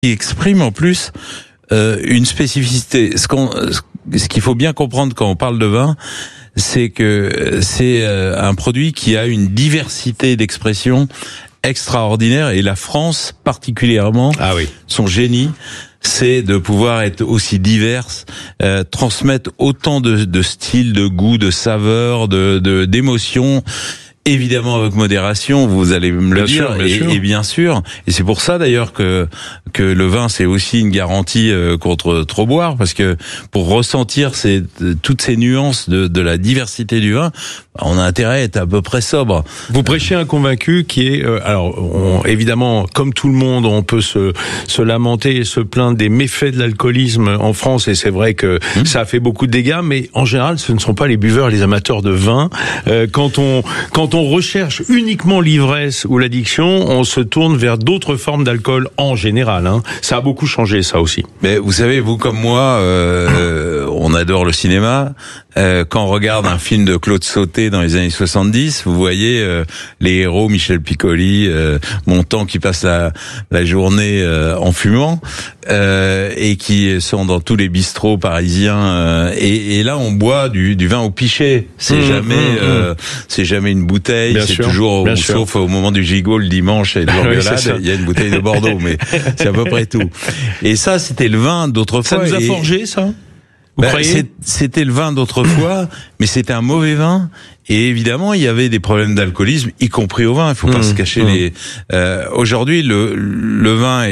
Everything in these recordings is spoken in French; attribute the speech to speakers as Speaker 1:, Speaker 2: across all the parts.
Speaker 1: qui exprime en plus une spécificité. Ce qu'il faut bien comprendre quand on parle de vin, c'est que c'est un produit qui a une diversité d'expression extraordinaire, et la France particulièrement, son génie, c'est de pouvoir être aussi diverse, transmettre autant de styles, de goûts, de saveurs, d'émotions. Évidemment avec modération, vous allez me le dire, et bien sûr. Et c'est pour ça d'ailleurs que le vin, c'est aussi une garantie contre trop boire, parce que pour ressentir toutes ces nuances de la diversité du vin, on a intérêt à être à peu près sobre.
Speaker 2: Vous prêchez un convaincu qui est, évidemment, comme tout le monde, on peut se lamenter et se plaindre des méfaits de l'alcoolisme en France, et c'est vrai que ça a fait beaucoup de dégâts, mais en général, ce ne sont pas les buveurs, les amateurs de vin. Quand on recherche uniquement l'ivresse ou l'addiction, on se tourne vers d'autres formes d'alcool en général. Ça a beaucoup changé, ça aussi.
Speaker 1: Mais vous savez, vous comme moi, on adore le cinéma. Quand on regarde un film de Claude Sautet dans les années 70, vous voyez les héros, Michel Piccoli, Montand, qui passent la journée en fumant, et qui sont dans tous les bistrots parisiens. Et là, on boit du vin au pichet. C'est jamais une bouteille. Bien c'est sûr, toujours, sauf au moment du gigot le dimanche et de l'engueulade, il y a une bouteille de Bordeaux, mais c'est à peu près tout. Et ça, c'était le vin d'autrefois.
Speaker 2: Ça nous a forgé, ça?
Speaker 1: C'était le vin d'autrefois, mais c'était un mauvais vin. Et évidemment, il y avait des problèmes d'alcoolisme, y compris au vin. Il faut pas se cacher aujourd'hui, le vin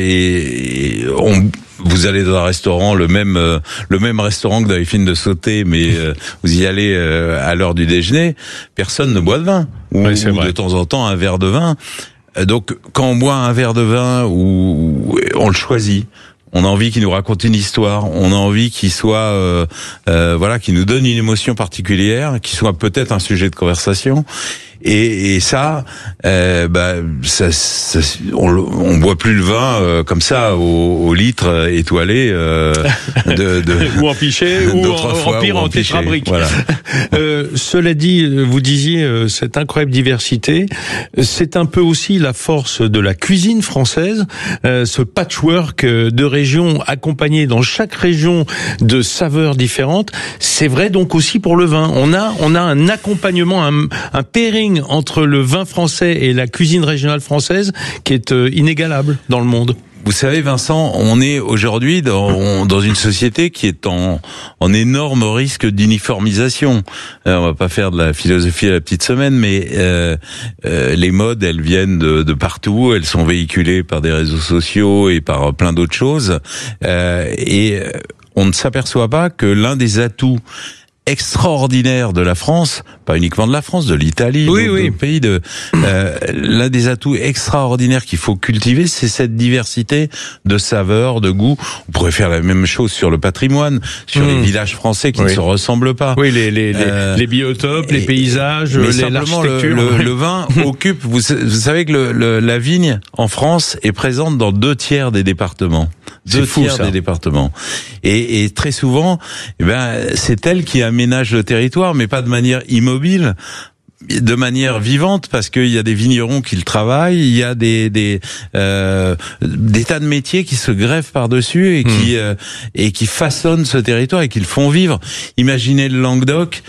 Speaker 1: vous allez dans un restaurant, le même restaurant que dans les films de Sautet, mais vous y allez à l'heure du déjeuner, personne ne boit de vin. Ou de temps en temps un verre de vin. Donc quand on boit un verre de vin, on le choisit. On a envie qu'il nous raconte une histoire, on a envie qu'il soit, qu'il nous donne une émotion particulière, qu'il soit peut-être un sujet de conversation. Et ça, on boit plus le vin comme ça au litre étoilé
Speaker 2: ou en pichet ou en pire en tétrabrique. Voilà. Cela dit, vous disiez cette incroyable diversité, c'est un peu aussi la force de la cuisine française, ce patchwork de régions accompagnées dans chaque région de saveurs différentes. C'est vrai donc aussi pour le vin. On a un accompagnement, un pairing entre le vin français et la cuisine régionale française qui est inégalable dans le monde.
Speaker 1: Vous savez, Vincent, on est aujourd'hui dans une société qui est en énorme risque d'uniformisation. On va pas faire de la philosophie à la petite semaine, mais les modes, elles viennent de partout, elles sont véhiculées par des réseaux sociaux et par plein d'autres choses, et on ne s'aperçoit pas que l'un des atouts extraordinaire de la France, pas uniquement de la France, de l'Italie, d'autres pays, l'un des atouts extraordinaires qu'il faut cultiver, c'est cette diversité de saveurs, de goûts. On pourrait faire la même chose sur le patrimoine, sur les villages français qui ne se ressemblent pas.
Speaker 2: Oui, les biotopes, les paysages, l'architecture.
Speaker 1: Le vin occupe, vous savez que la vigne en France est présente dans 2/3 des départements.
Speaker 2: C'est fou, ça.
Speaker 1: Des départements. Et très souvent, c'est elle qui aménage le territoire, mais pas de manière immobile, de manière vivante, parce qu'il y a des vignerons qui le travaillent, il y a des tas de métiers qui se greffent par-dessus et qui façonnent ce territoire et qui le font vivre. Imaginez le Languedoc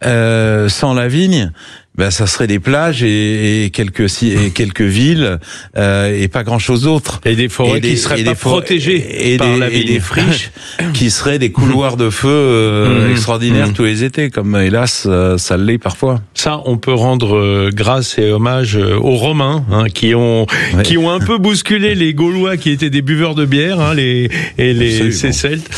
Speaker 1: sans la vigne. Ça serait des plages et quelques villes et pas grand-chose d'autre.
Speaker 2: Et des forêts qui seraient pas protégées par la vigne.
Speaker 1: Et des friches qui seraient des couloirs de feu extraordinaires tous les étés, comme hélas ça l'est parfois.
Speaker 2: Ça, on peut rendre grâce et hommage aux Romains qui ont un peu bousculé les Gaulois qui étaient des buveurs de bière, ces Celtes.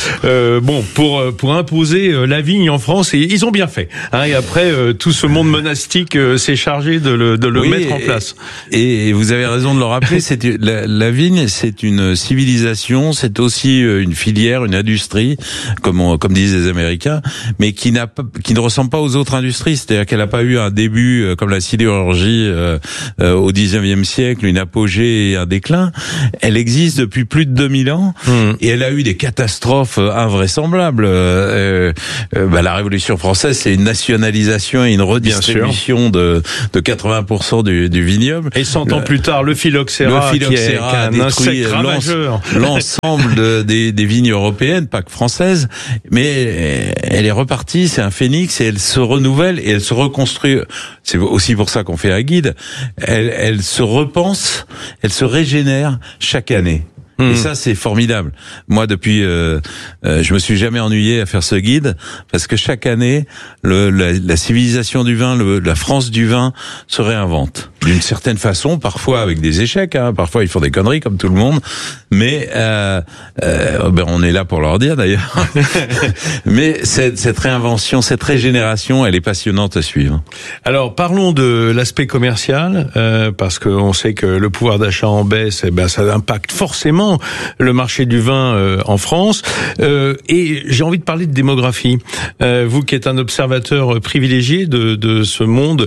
Speaker 2: Pour imposer la vigne en France, et ils ont bien fait. Et après tout ce monde monastique s'est chargé de le mettre en place.
Speaker 1: Et vous avez raison de le rappeler, la vigne, c'est une civilisation, c'est aussi une filière, une industrie, comme disent les Américains, mais qui ne ressemble pas aux autres industries. C'est-à-dire qu'elle n'a pas eu un début comme la sidérurgie au XIXe siècle, une apogée et un déclin. Elle existe depuis plus de 2000 ans et elle a eu des catastrophes invraisemblables. La Révolution française, c'est une nationalisation et une redistribution l'exploitation de 80% du vignoble.
Speaker 2: Et 100 ans plus tard, le phylloxéra qui est un insecte ravageur.
Speaker 1: L'ensemble des vignes européennes, pas que françaises, mais elle est repartie, c'est un phénix et elle se renouvelle et elle se reconstruit. C'est aussi pour ça qu'on fait un guide. Elle se repense, elle se régénère chaque année. Et ça, c'est formidable. Moi, depuis, je me suis jamais ennuyé à faire ce guide parce que chaque année, la civilisation du vin, la France du vin se réinvente. D'une certaine façon, parfois avec des échecs, hein, parfois ils font des conneries comme tout le monde, mais on est là pour leur dire d'ailleurs. Mais cette réinvention, cette régénération, elle est passionnante à suivre.
Speaker 2: Alors, parlons de l'aspect commercial, parce qu'on sait que le pouvoir d'achat en baisse, ça impacte forcément le marché du vin en France. Et j'ai envie de parler de démographie. Vous qui êtes un observateur privilégié de ce monde,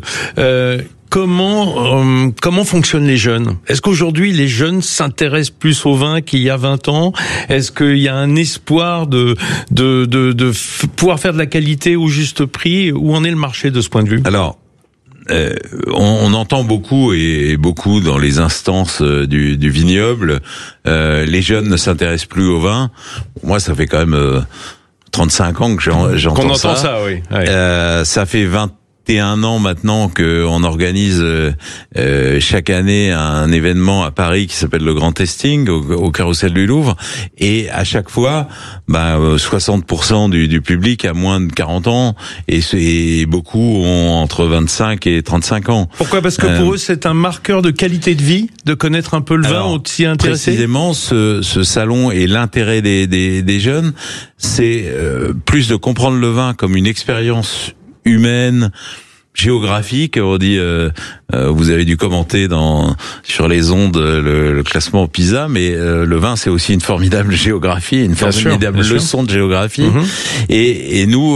Speaker 2: comment fonctionnent les jeunes? Est-ce qu'aujourd'hui les jeunes s'intéressent plus au vin qu'il y a 20 ans? Est-ce qu'il y a un espoir de pouvoir faire de la qualité au juste prix? Où en est le marché de ce point de vue?
Speaker 1: Alors, on entend beaucoup et beaucoup dans les instances du vignoble. Les jeunes ne s'intéressent plus au vin. Moi, ça fait quand même 35 ans que j'entends
Speaker 2: qu'on entend ça, oui. Ouais.
Speaker 1: Ça fait 21 ans maintenant qu'on organise chaque année un événement à Paris qui s'appelle le Grand Tasting au Carrousel du Louvre, et à chaque fois 60% du public a moins de 40 ans et beaucoup ont entre 25 et 35 ans.
Speaker 2: Pourquoi? Parce que pour eux c'est un marqueur de qualité de vie de connaître un peu le vin, ou de s'y intéresser.
Speaker 1: Précisément, ce salon et l'intérêt des jeunes, c'est plus de comprendre le vin comme une expérience humaine, géographique. On dit, vous avez dû commenter sur les ondes le classement PISA, mais le vin c'est aussi une formidable géographie, une formidable leçon de géographie. Et nous,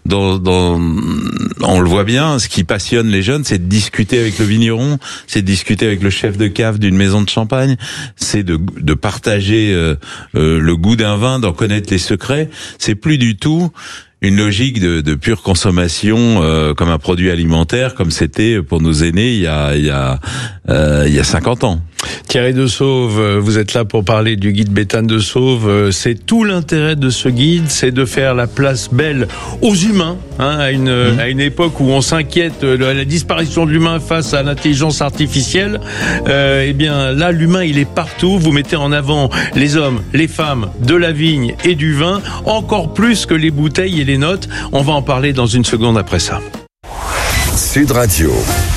Speaker 1: on le voit bien, ce qui passionne les jeunes, c'est de discuter avec le vigneron, c'est de discuter avec le chef de cave d'une maison de champagne, c'est de partager le goût d'un vin, d'en connaître les secrets. C'est plus du tout une logique de pure consommation comme un produit alimentaire, comme c'était pour nos aînés il y a 50 ans.
Speaker 2: Thierry Desauves, vous êtes là pour parler du guide Béthane de Sauve. C'est tout l'intérêt de ce guide, c'est de faire la place belle aux humains, à une époque où on s'inquiète de la disparition de l'humain face à l'intelligence artificielle. Eh bien là, l'humain il est partout. Vous mettez en avant les hommes, les femmes, de la vigne et du vin, encore plus que les bouteilles et les notes. On va en parler dans une seconde après ça.
Speaker 3: Sud Radio.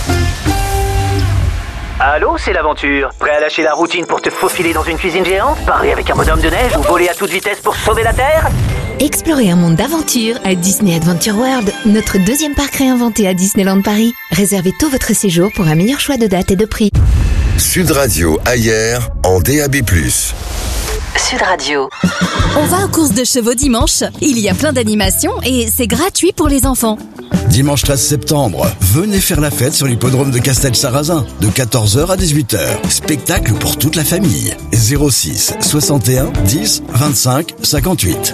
Speaker 4: Allô, c'est l'aventure. Prêt à lâcher la routine pour te faufiler dans une cuisine géante, parler avec un bonhomme de neige ou voler à toute vitesse pour sauver la Terre?
Speaker 5: Explorez un monde d'aventure à Disney Adventure World, notre deuxième parc réinventé à Disneyland Paris. Réservez tout votre séjour pour un meilleur choix de date et de prix.
Speaker 3: Sud Radio ailleurs en DAB+.
Speaker 6: Sud Radio.
Speaker 7: On va aux courses de chevaux dimanche. Il y a plein d'animations et c'est gratuit pour les enfants.
Speaker 8: Dimanche 13 septembre, venez faire la fête sur l'hippodrome de Castel-Sarrazin de 14h à 18h. Spectacle pour toute la famille. 06 61 10 25 58.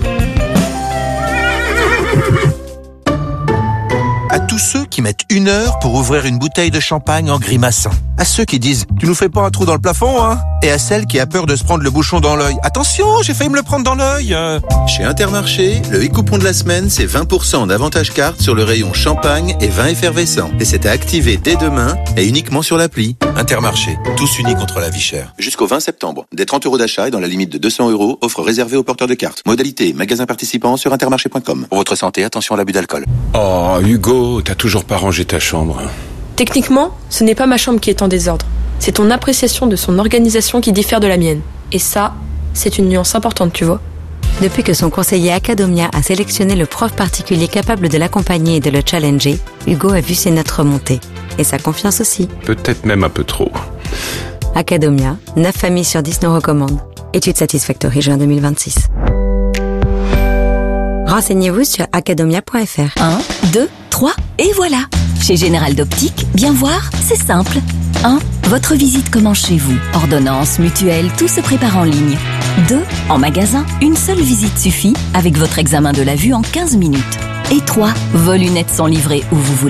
Speaker 9: À tous ceux qui mettent 1 heure pour ouvrir une bouteille de champagne en grimaçant. À ceux qui disent « Tu nous fais pas un trou dans le plafond, hein ?» Et à celle qui a peur de se prendre le bouchon dans l'œil. « Attention, j'ai failli me le prendre dans l'œil !»
Speaker 10: Chez Intermarché, le e-coupon de la semaine, c'est 20% d'avantage carte sur le rayon champagne et vin effervescent. Et c'est à activer dès demain et uniquement sur l'appli.
Speaker 9: Intermarché, tous unis contre la vie chère.
Speaker 10: Jusqu'au 20 septembre, des 30 € d'achat et dans la limite de 200 €, offre réservée aux porteurs de cartes. Modalité, magasin participant sur intermarché.com. Pour votre santé, attention à l'abus d'alcool.
Speaker 11: Oh, Hugo, t'as toujours pas rangé ta chambre.
Speaker 12: Techniquement, ce n'est pas ma chambre qui est en désordre. C'est ton appréciation de son organisation qui diffère de la mienne. Et ça, c'est une nuance importante, tu vois.
Speaker 13: Depuis que son conseiller Acadomia a sélectionné le prof particulier capable de l'accompagner et de le challenger, Hugo a vu ses notes remonter. Et sa confiance aussi.
Speaker 11: Peut-être même un peu trop.
Speaker 13: Acadomia, 9 familles sur 10 nous recommandent. Étude Satisfactory, juin 2026. Renseignez-vous sur acadomia.fr.
Speaker 7: 1, 2, 3, et voilà. Chez Général d'Optique, bien voir, c'est simple. 1. Votre visite commence chez vous. Ordonnance, mutuelle, tout se prépare en ligne. 2. En magasin, une seule visite suffit avec votre examen de la vue en 15 minutes. Et 3. Vos lunettes sont livrées où vous voulez.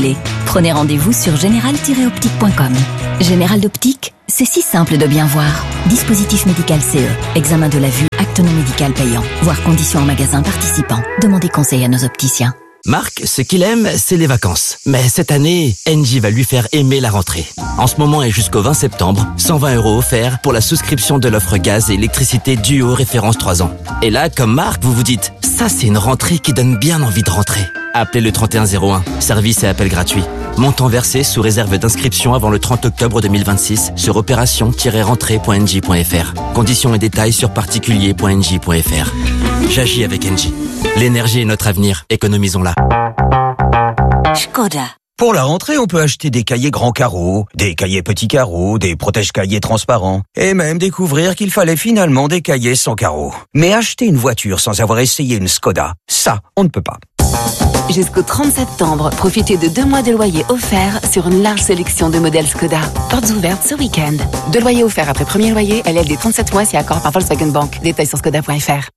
Speaker 7: Prenez rendez-vous sur général-optique.com. Général d'Optique, c'est si simple de bien voir. Dispositif médical CE, examen de la vue, acte non médical payant. Voir conditions en magasin participant. Demandez conseil à nos opticiens.
Speaker 14: Marc, ce qu'il aime, c'est les vacances. Mais cette année, Engie va lui faire aimer la rentrée. En ce moment et jusqu'au 20 septembre, 120 € offerts pour la souscription de l'offre gaz et électricité Duo référence 3 ans. Et là, comme Marc, vous vous dites, ça c'est une rentrée qui donne bien envie de rentrer. Appelez le 3101, service et appel gratuit. Montant versé sous réserve d'inscription avant le 30 octobre 2026 sur opération-rentrée.engie.fr. Conditions et détails sur particulier.engie.fr. J'agis avec Engie. L'énergie est notre avenir, économisons-la.
Speaker 15: Škoda. Pour la rentrée, on peut acheter des cahiers grands carreaux, des cahiers petits carreaux, des protège-cahiers transparents, et même découvrir qu'il fallait finalement des cahiers sans carreaux. Mais acheter une voiture sans avoir essayé une Škoda, ça, on ne peut pas.
Speaker 6: Jusqu'au 30 septembre, profitez de 2 mois de loyer offerts sur une large sélection de modèles Škoda. Portes ouvertes ce week-end. 2 loyers offerts après premier loyer, LLD 37 mois si accord par Volkswagen Bank. Détails sur škoda.fr.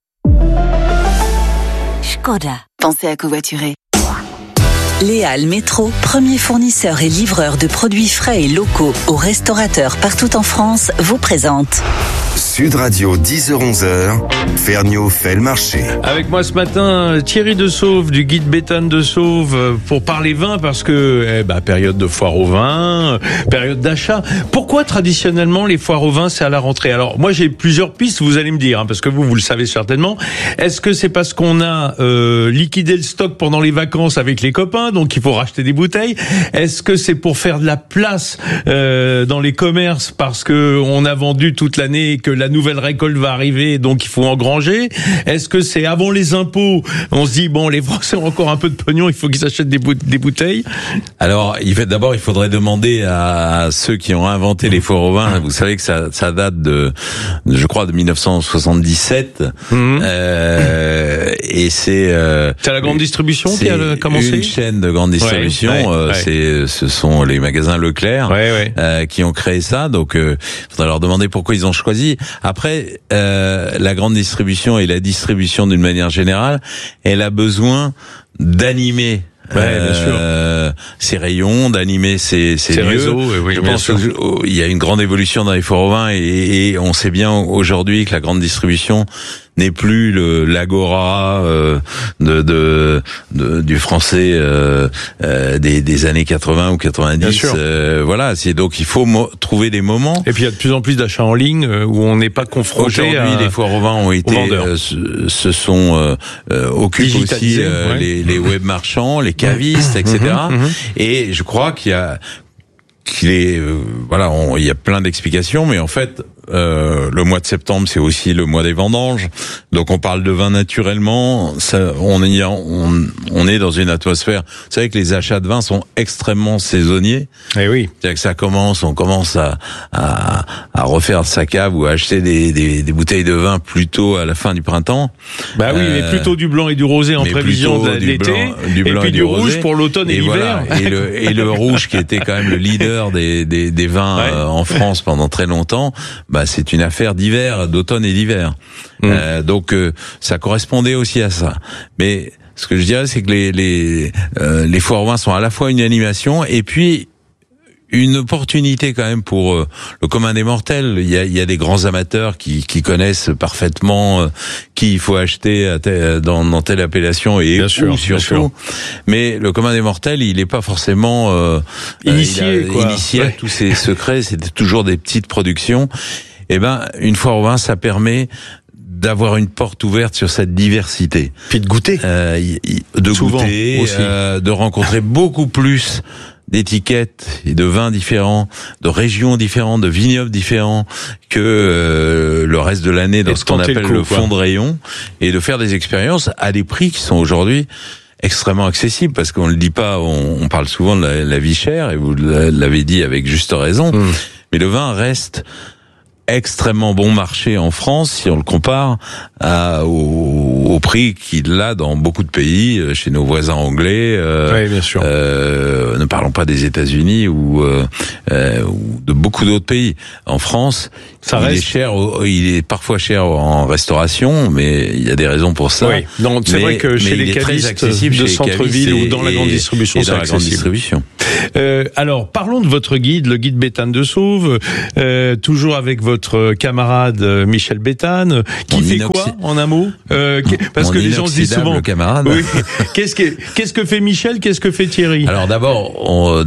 Speaker 15: Škoda.
Speaker 6: Pensez à covoiturer.
Speaker 16: Léal Métro, premier fournisseur et livreur de produits frais et locaux aux restaurateurs partout en France, vous présente
Speaker 3: Sud Radio 10h-11h, Ferniaud fait le marché.
Speaker 2: Avec moi ce matin, Thierry de Sauve du guide Béthane de Sauve pour parler vin parce que période de foire au vin, période d'achat. Pourquoi traditionnellement les foires au vin c'est à la rentrée? Alors moi j'ai plusieurs pistes, vous allez me dire, parce que vous le savez certainement. Est-ce que c'est parce qu'on a liquidé le stock pendant les vacances avec les copains, donc il faut racheter des bouteilles? Est-ce que c'est pour faire de la place dans les commerces parce que on a vendu toute l'année et que la nouvelle récolte va arriver, donc il faut engranger? Est-ce que c'est avant les impôts? On se dit, bon, les Français ont encore un peu de pognon, il faut qu'ils s'achètent des bouteilles.
Speaker 1: Alors, d'abord, il faudrait demander à ceux qui ont inventé les foires au vin. Vous savez que ça date je crois, de 1977. Et c'est
Speaker 2: la grande distribution qui a commencé.
Speaker 1: Une chaîne de grande distribution. Ce sont les magasins Leclerc qui ont créé ça. Donc, il faudrait leur demander pourquoi ils ont choisi. Après, la grande distribution et la distribution d'une manière générale, elle a besoin d'animer ses rayons, d'animer ses lieux.
Speaker 2: Réseaux,
Speaker 1: je pense qu'il y a une grande évolution dans les foires au vin et on sait bien aujourd'hui que la grande distribution n'est plus l'agora du français des années 80 ou 90. Voilà, c'est donc il faut trouver des moments.
Speaker 2: Et puis il y a de plus en plus d'achats en ligne où on n'est pas confronté.
Speaker 1: Aujourd'hui, les foires au vin ont été se sont occupent aussi les web marchands, les cavistes, etc. Et je crois il y a plein d'explications, mais en fait le mois de septembre c'est aussi le mois des vendanges, donc on parle de vin naturellement. On est dans une atmosphère. Vous savez que les achats de vin sont extrêmement saisonniers.
Speaker 2: Et oui,
Speaker 1: c'est-à-dire que on commence à refaire sa cave ou à acheter des bouteilles de vin plutôt à la fin du printemps.
Speaker 2: Oui, mais plutôt du blanc et du rosé en prévision de l'été, et puis du rouge pour l'automne et l'hiver.
Speaker 1: Et le rouge qui était quand même le leader des vins en France pendant très longtemps. C'est une affaire d'hiver, d'automne et d'hiver. Donc ça correspondait aussi à ça. Mais ce que je dirais, c'est que les foires au vin sont à la fois une animation et puis une opportunité quand même pour le commun des mortels. Il y a des grands amateurs qui connaissent parfaitement qui il faut acheter dans telle appellation et où surtout. Mais le commun des mortels, il n'est pas forcément initié à tous ces secrets. C'était toujours des petites productions. Une foire au vin, ça permet d'avoir une porte ouverte sur cette diversité.
Speaker 2: Puis de goûter.
Speaker 1: De rencontrer beaucoup plus d'étiquettes et de vins différents, de régions différentes, de vignobles différents que le reste de l'année dans ce qu'on appelle le fond de rayon, et de faire des expériences à des prix qui sont aujourd'hui extrêmement accessible, parce qu'on le dit pas, on parle souvent de la vie chère, et vous l'avez dit avec juste raison, mais le vin reste extrêmement bon marché en France si on le compare au prix qu'il a dans beaucoup de pays, chez nos voisins anglais.
Speaker 2: Oui, bien sûr.
Speaker 1: Ne parlons pas des États-Unis ou de beaucoup d'autres pays. En France, il est cher. Il est parfois cher en restauration, mais il y a des raisons pour ça.
Speaker 2: Oui. Donc c'est vrai que chez les cavistes de centre-ville ou dans la grande distribution,
Speaker 1: c'est accessible.
Speaker 2: Alors, parlons de votre guide, le guide Béthane de Sauve, toujours avec votre camarade Michel Béthane, qui fait quoi, en un mot? Parce que les gens se disent souvent...
Speaker 1: camarade.
Speaker 2: Oui. Qu'est-ce que fait Michel? Qu'est-ce que fait Thierry?
Speaker 1: Alors d'abord, en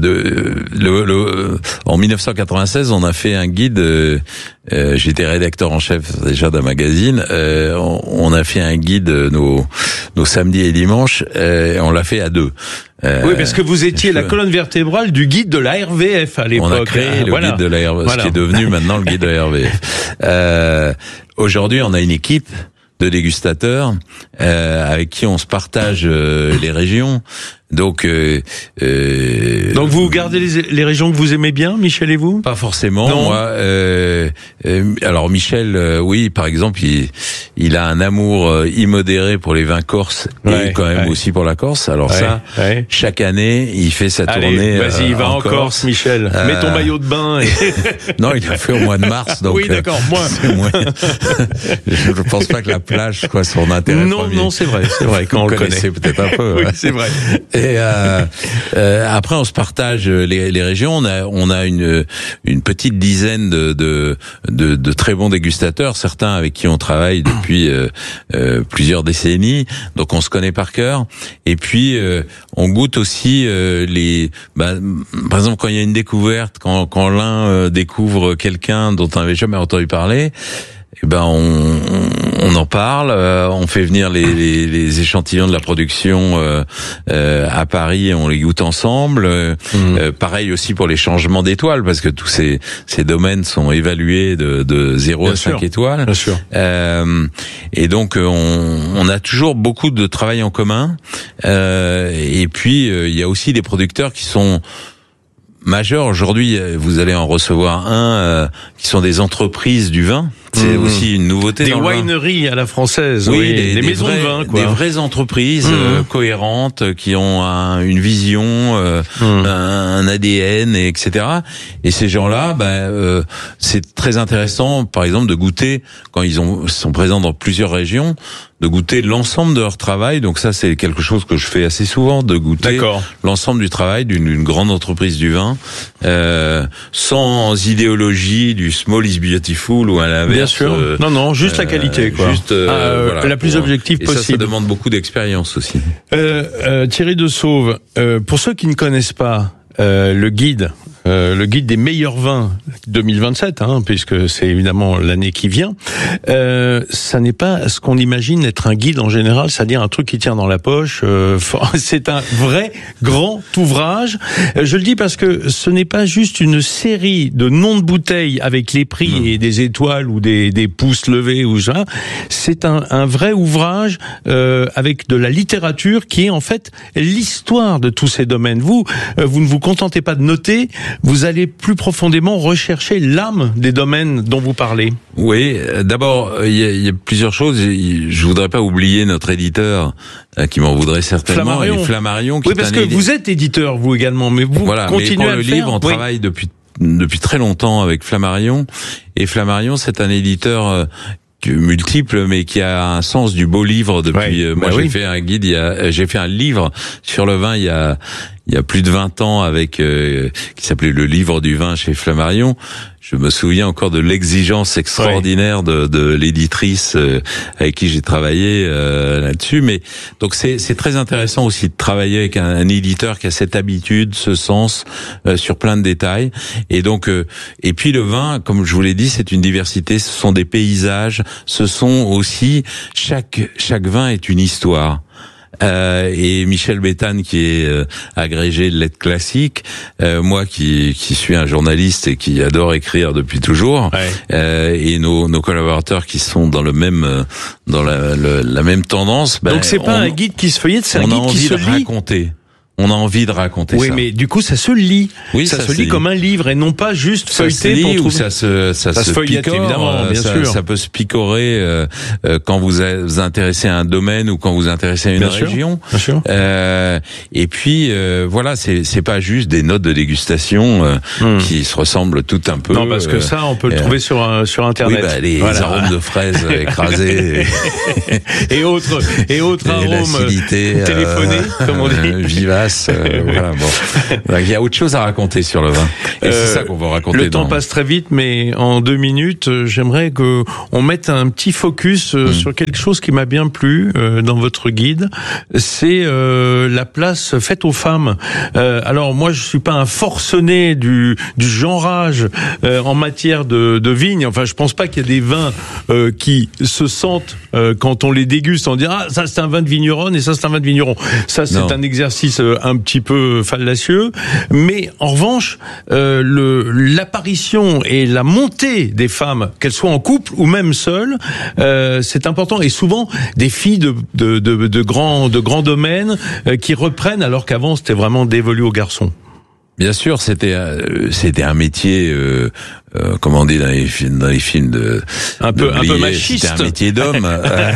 Speaker 1: 1996, on a fait un guide. J'étais rédacteur en chef déjà d'un magazine. On a fait un guide nos samedis et dimanches. On l'a fait à deux.
Speaker 2: Oui, parce que vous étiez la colonne vertébrale du guide de la RVF à l'époque.
Speaker 1: On a créé le guide de la RVF, ce qui est devenu maintenant le guide de la RVF. Aujourd'hui, on a une équipe de dégustateurs avec qui on se partage les régions. Donc
Speaker 2: vous gardez les régions que vous aimez bien, Michel et vous?
Speaker 1: Pas forcément. Non. Moi, alors Michel, oui, par exemple, il a un amour immodéré pour les vins corses et quand même aussi pour la Corse. Alors chaque année, il fait sa tournée.
Speaker 2: Vas-y, va en Corse, Michel. Mets ton maillot de bain.
Speaker 1: Non, il l'a fait au mois de mars. Donc,
Speaker 2: oui, d'accord.
Speaker 1: Je pense pas que la plage soit son intérêt premier.
Speaker 2: Non, c'est vrai quand on le connaît.
Speaker 1: C'est peut-être un peu.
Speaker 2: Oui, c'est vrai.
Speaker 1: Et après, on se partage les régions. On a une petite dizaine de très bons dégustateurs, certains avec qui on travaille depuis plusieurs décennies. Donc, on se connaît par cœur. Et puis, on goûte aussi par exemple, quand il y a une découverte, quand l'un découvre quelqu'un dont on n'avait jamais entendu parler. Eh ben on en parle, on fait venir les échantillons de la production à Paris et on les goûte ensemble. Pareil aussi pour les changements d'étoiles parce que tous ces domaines sont évalués de 0 à 5 étoiles.
Speaker 2: Bien sûr.
Speaker 1: Et donc on a toujours beaucoup de travail en commun. Et puis il y a aussi des producteurs qui sont majeurs. Aujourd'hui, vous allez en recevoir qui sont des entreprises du vin. C'est aussi une nouveauté.
Speaker 2: Des
Speaker 1: dans le
Speaker 2: wineries à la française,
Speaker 1: oui,
Speaker 2: des maisons de vin, quoi.
Speaker 1: Des vraies entreprises cohérentes qui ont une vision, un ADN, etc. Et ces gens-là, c'est très intéressant, par exemple, de goûter quand ils sont présents dans plusieurs régions, de goûter l'ensemble de leur travail. Donc ça, c'est quelque chose que je fais assez souvent, de goûter l'ensemble du travail d'une grande entreprise du vin, sans idéologie du small is beautiful ou à l'inverse.
Speaker 2: Bien sûr. Non, juste la qualité, quoi.
Speaker 1: Juste
Speaker 2: la plus objective possible.
Speaker 1: Ça demande beaucoup d'expérience aussi.
Speaker 2: Thierry de Sauve, pour ceux qui ne connaissent pas le guide des meilleurs vins 2027, puisque c'est évidemment l'année qui vient, ça n'est pas ce qu'on imagine être un guide en général, c'est-à-dire un truc qui tient dans la poche. C'est un vrai grand ouvrage. Je le dis parce que ce n'est pas juste une série de noms de bouteilles avec les prix et des étoiles ou des pouces levés ou ça. C'est un vrai ouvrage avec de la littérature qui est en fait l'histoire de tous ces domaines. Vous ne vous contentez pas de noter, vous allez plus profondément rechercher l'âme des domaines dont vous parlez.
Speaker 1: Oui, d'abord, il y a plusieurs choses. Je voudrais pas oublier notre éditeur qui m'en voudrait certainement. Flammarion.
Speaker 2: Oui, parce que vous êtes éditeur, vous également, mais vous continuez à le
Speaker 1: livre, on travaille depuis très longtemps avec Flammarion. Et Flammarion, c'est un éditeur multiple, mais qui a un sens du beau livre depuis. J'ai fait un guide, j'ai fait un livre sur le vin il y a plus de 20 ans qui s'appelait Le Livre du Vin chez Flammarion. Je me souviens encore de l'exigence extraordinaire de l'éditrice avec qui j'ai travaillé là-dessus. Mais donc c'est très intéressant aussi de travailler avec un éditeur qui a cette habitude, ce sens sur plein de détails. Et donc et puis le vin, comme je vous l'ai dit, c'est une diversité. Ce sont des paysages. Ce sont aussi chaque vin est une histoire. Et Michel Béthane qui est agrégé de lettres classiques, moi qui suis un journaliste et qui adore écrire depuis toujours, et nos collaborateurs qui sont dans la même tendance.
Speaker 2: Donc c'est pas un guide qui se feuillette, c'est un guide qui se lit.
Speaker 1: On a envie de raconter ça.
Speaker 2: Oui, mais du coup, ça se lit.
Speaker 1: Oui,
Speaker 2: ça se lit comme un livre et non pas juste feuilleté
Speaker 1: pour trouver. Ça se
Speaker 2: feuillette,
Speaker 1: picore,
Speaker 2: évidemment, bien sûr.
Speaker 1: Ça peut se picorer quand vous vous intéressez à un domaine ou quand vous intéressez à une région.
Speaker 2: Bien sûr.
Speaker 1: Et puis voilà, c'est pas juste des notes de dégustation qui se ressemblent tout un peu.
Speaker 2: Non, parce que ça, on peut le trouver sur Internet.
Speaker 1: Oui, les arômes de fraises écrasés
Speaker 2: et autres arômes
Speaker 1: l'acidité
Speaker 2: téléphonés, comme on dit.
Speaker 1: Vivace. passe. Voilà, bon. Il y a autre chose à raconter sur le vin. Et c'est ça qu'on va raconter.
Speaker 2: Le temps passe très vite, mais en 2 minutes, j'aimerais que on mette un petit focus sur quelque chose qui m'a bien plu dans votre guide. C'est la place faite aux femmes. Alors moi, je suis pas un forcené du genrage en matière de vignes. Enfin, je pense pas qu'il y ait des vins qui se sentent quand on les déguste, on dit ça c'est un vin de vigneronne et ça c'est un vin de vigneron. Ça c'est un exercice un petit peu fallacieux, mais en revanche l'apparition et la montée des femmes, qu'elles soient en couple ou même seules, c'est important, et souvent des filles de grands domaines qui reprennent, alors qu'avant c'était vraiment dévolu aux garçons.
Speaker 1: Bien sûr, c'était un métier, comment on dit dans les films de
Speaker 2: un peu machiste.
Speaker 1: C'était un métier d'homme,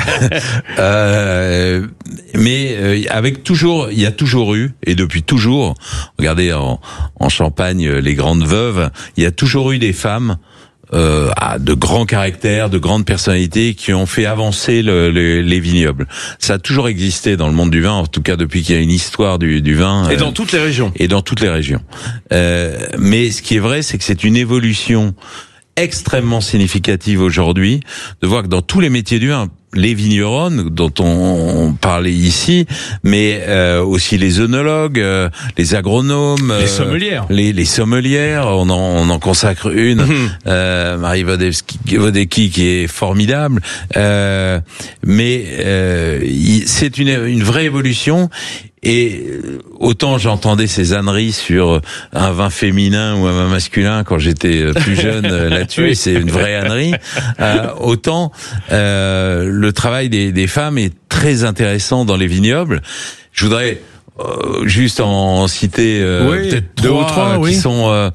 Speaker 1: mais il y a toujours eu, et depuis toujours, regardez en Champagne, les grandes veuves, il y a toujours eu des femmes de grands caractères, de grandes personnalités qui ont fait avancer les vignobles. Ça a toujours existé dans le monde du vin, en tout cas depuis qu'il y a une histoire du vin.
Speaker 2: Et dans toutes les régions.
Speaker 1: Et dans toutes les régions. Mais ce qui est vrai, c'est que c'est une évolution extrêmement significative aujourd'hui, de voir que dans tous les métiers du vin, les vigneronnes dont on parlait ici, mais aussi les œnologues, les agronomes,
Speaker 2: les sommelières,
Speaker 1: les sommelières, on en consacre une, Marie Vodecki qui est formidable, mais c'est une vraie évolution. Et autant j'entendais ces âneries sur un vin féminin ou un vin masculin quand j'étais plus jeune là-dessus, et c'est une vraie ânerie, autant le travail des femmes est très intéressant dans les vignobles. Je voudrais juste en citer peut-être 2 ou 3 qui sont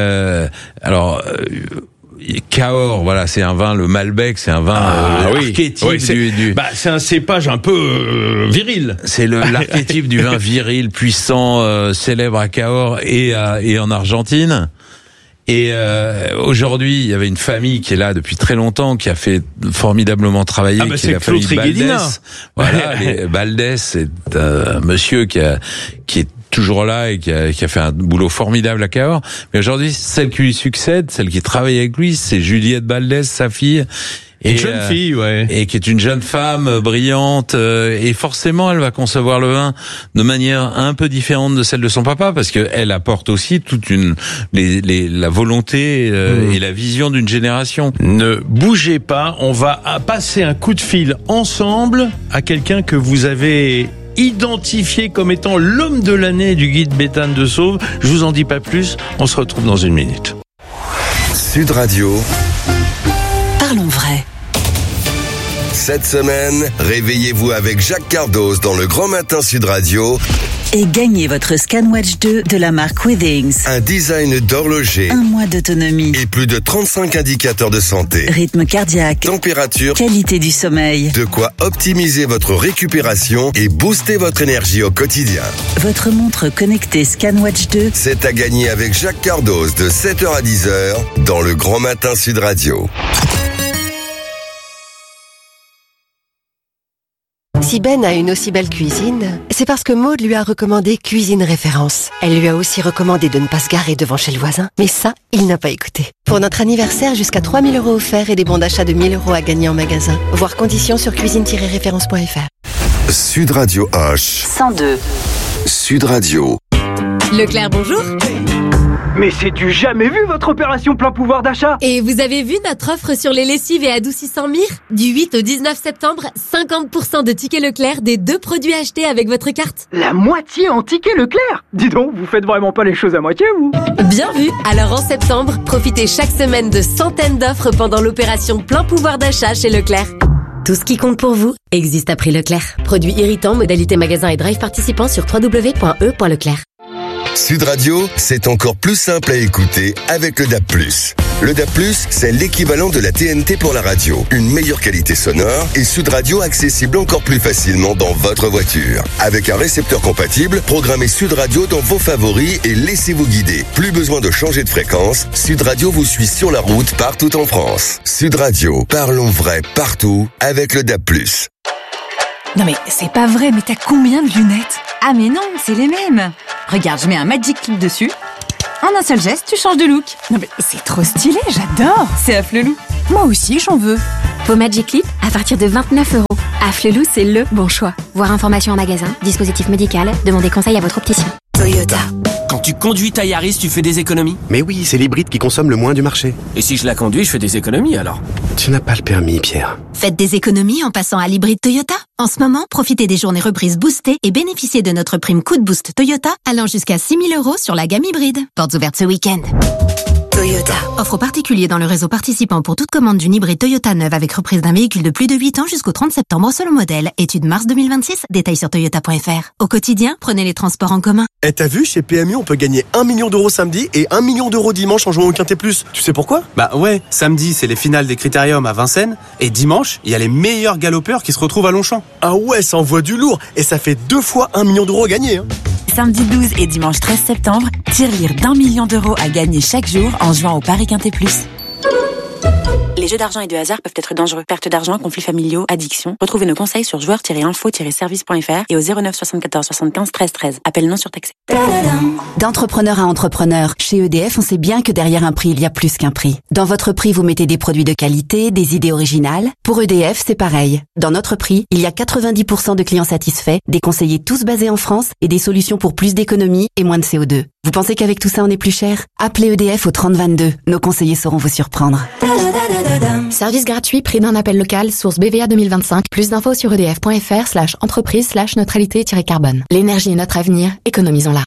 Speaker 1: Cahors, voilà, c'est un vin, le Malbec, c'est un vin archétype
Speaker 2: c'est un cépage un peu viril.
Speaker 1: C'est l'archétype du vin viril, puissant, célèbre à Cahors et en Argentine. Et aujourd'hui, il y avait une famille qui est là depuis très longtemps, qui a fait formidablement travailler, qui est la famille Baldès. Voilà, Baldès, c'est un monsieur qui est toujours là et qui a fait un boulot formidable à Cahors. Mais aujourd'hui, celle qui lui succède, celle qui travaille avec lui, c'est Juliette Baldès, sa fille.
Speaker 2: Une jeune fille,
Speaker 1: et qui est une jeune femme brillante, et forcément elle va concevoir le vin de manière un peu différente de celle de son papa, parce que elle apporte aussi toute la volonté et la vision d'une génération.
Speaker 2: Ne bougez pas, on va passer un coup de fil ensemble à quelqu'un que vous avez identifié comme étant l'homme de l'année du guide Béthane de Sauve. Je vous en dis pas plus, on se retrouve dans 1 minute.
Speaker 3: Sud Radio.
Speaker 16: Parlons vrai.
Speaker 3: Cette semaine, réveillez-vous avec Jacques Cardoz dans le Grand Matin Sud Radio.
Speaker 16: Et gagnez votre Scanwatch 2 de la marque Withings.
Speaker 3: Un design d'horloger.
Speaker 16: 1 mois d'autonomie.
Speaker 3: Et plus de 35 indicateurs de santé.
Speaker 16: Rythme cardiaque.
Speaker 3: Température.
Speaker 16: Qualité du sommeil.
Speaker 3: De quoi optimiser votre récupération et booster votre énergie au quotidien.
Speaker 16: Votre montre connectée Scanwatch 2.
Speaker 3: C'est à gagner avec Jacques Cardoz de 7h à 10h dans le Grand Matin Sud Radio.
Speaker 17: Si Ben a une aussi belle cuisine, c'est parce que Maude lui a recommandé Cuisine Référence. Elle lui a aussi recommandé de ne pas se garer devant chez le voisin, mais ça, il n'a pas écouté. Pour notre anniversaire, jusqu'à 3 000 € offerts et des bons d'achat de 1 000 € à gagner en magasin. Voir conditions sur cuisine-référence.fr.
Speaker 3: Sud Radio H.
Speaker 16: 102.
Speaker 3: Sud Radio.
Speaker 18: Leclerc, bonjour.
Speaker 19: Mais c'est du jamais vu votre opération plein pouvoir d'achat.
Speaker 18: Et vous avez vu notre offre sur les lessives et adoucissants Mire ? Du 8 au 19 septembre, 50% de tickets Leclerc des 2 produits achetés avec votre carte.
Speaker 19: La moitié en tickets Leclerc ? Dis donc, vous faites vraiment pas les choses à moitié, vous ?
Speaker 18: Bien vu. Alors en septembre, profitez chaque semaine de centaines d'offres pendant l'opération plein pouvoir d'achat chez Leclerc. Tout ce qui compte pour vous existe à prix Leclerc. Produits irritants, modalité magasin et drive participants sur www.e.leclerc.
Speaker 3: Sud Radio, c'est encore plus simple à écouter avec le DAB+. Le DAB+, c'est l'équivalent de la TNT pour la radio. Une meilleure qualité sonore et Sud Radio accessible encore plus facilement dans votre voiture. Avec un récepteur compatible, programmez Sud Radio dans vos favoris et laissez-vous guider. Plus besoin de changer de fréquence, Sud Radio vous suit sur la route partout en France. Sud Radio, parlons vrai partout avec le DAB+.
Speaker 20: Non mais c'est pas vrai, mais t'as combien de lunettes?
Speaker 21: Ah mais non, c'est les mêmes. Regarde, je mets un Magic Clip dessus. En un seul geste, tu changes de look.
Speaker 20: Non mais c'est trop stylé, j'adore.
Speaker 21: C'est Afflelou.
Speaker 20: Moi aussi, j'en veux.
Speaker 22: Vos Magic Clip à partir de 29 €. Afflelou, c'est le bon choix. Voir information en magasin, dispositif médical, demandez conseil à votre opticien.
Speaker 23: Toyota. Quand tu conduis ta Yaris, tu fais des économies?
Speaker 24: Mais oui, c'est l'hybride qui consomme le moins du marché.
Speaker 23: Et si je la conduis, je fais des économies alors?
Speaker 24: Tu n'as pas le permis, Pierre.
Speaker 25: Faites des économies en passant à l'hybride Toyota. En ce moment, profitez des journées reprises boostées et bénéficiez de notre prime coup de boost Toyota allant jusqu'à 6 000 € sur la gamme hybride. Portes ouvertes ce week-end.
Speaker 23: Toyota.
Speaker 25: Offre particulier dans le réseau participant pour toute commande d'une hybride Toyota neuve avec reprise d'un véhicule de plus de 8 ans jusqu'au 30 septembre selon modèle. Étude mars 2026. Détails sur toyota.fr. Au quotidien, prenez les transports en commun.
Speaker 26: Et t'as vu, chez PMU, on peut gagner 1 million € samedi et 1 million € dimanche en jouant au Quintet Plus. Tu sais pourquoi?
Speaker 27: Bah ouais, samedi, c'est les finales des Critériums à Vincennes. Et dimanche, il y a les meilleurs galopeurs qui se retrouvent à Longchamp.
Speaker 26: Ah ouais, ça envoie du lourd. Et ça fait 2 fois 1 million € à gagner.
Speaker 21: Samedi 12 et dimanche 13 septembre, tirelire d'1 million € à gagner chaque jour en jouant au Paris Quintet Plus.
Speaker 28: Les jeux d'argent et de hasard peuvent être dangereux. Perte d'argent, conflits familiaux, addiction. Retrouvez nos conseils sur joueurs-info-service.fr et au 09 74 75 13 13. Appel non surtaxé.
Speaker 6: D'entrepreneur à entrepreneur, chez EDF, on sait bien que derrière un prix, il y a plus qu'un prix. Dans votre prix, vous mettez des produits de qualité, des idées originales. Pour EDF, c'est pareil. Dans notre prix, il y a 90% de clients satisfaits, des conseillers tous basés en France et des solutions pour plus d'économie et moins de CO2. Vous pensez qu'avec tout ça, on est plus cher? Appelez EDF au 3022. Nos conseillers sauront vous surprendre.
Speaker 22: Service gratuit, prix d'un appel local, source BVA 2025. Plus d'infos sur edf.fr/entreprise/neutralité-carbone. L'énergie est notre avenir, économisons-la.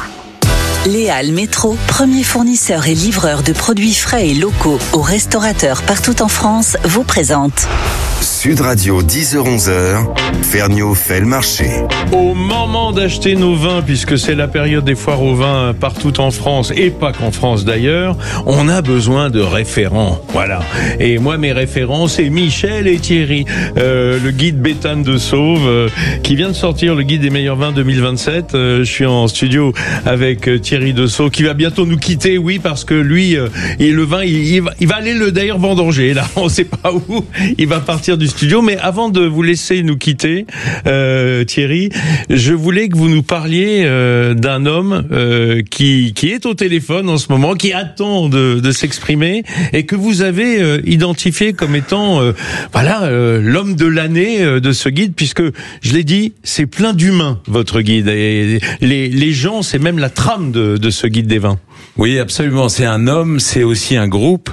Speaker 16: Léal Métro, premier fournisseur et livreur de produits frais et locaux aux restaurateurs partout en France, vous présente
Speaker 3: Sud Radio, 10h-11h, Ferniaud fait le marché.
Speaker 2: Au moment d'acheter nos vins, puisque c'est la période des foires aux vins partout en France, et pas qu'en France d'ailleurs, on a besoin de référents. Voilà. Et moi, mes référents, c'est Michel et Thierry, le guide Béthane de Sauve, qui vient de sortir le guide des meilleurs vins 2027. Je suis en studio avec Thierry de Sauve, qui va bientôt nous quitter, oui, parce que lui, le vin, il va aller d'ailleurs vendanger, là, on sait pas où, il va partir du studio. Mais avant de vous laisser nous quitter, Thierry, je voulais que vous nous parliez d'un homme qui est au téléphone en ce moment, qui attend de s'exprimer et que vous avez identifié comme étant l'homme de l'année de ce guide, puisque je l'ai dit, c'est plein d'humains votre guide, et les gens, c'est même la trame de ce guide des vins.
Speaker 1: Oui, absolument. C'est un homme, c'est aussi un groupe.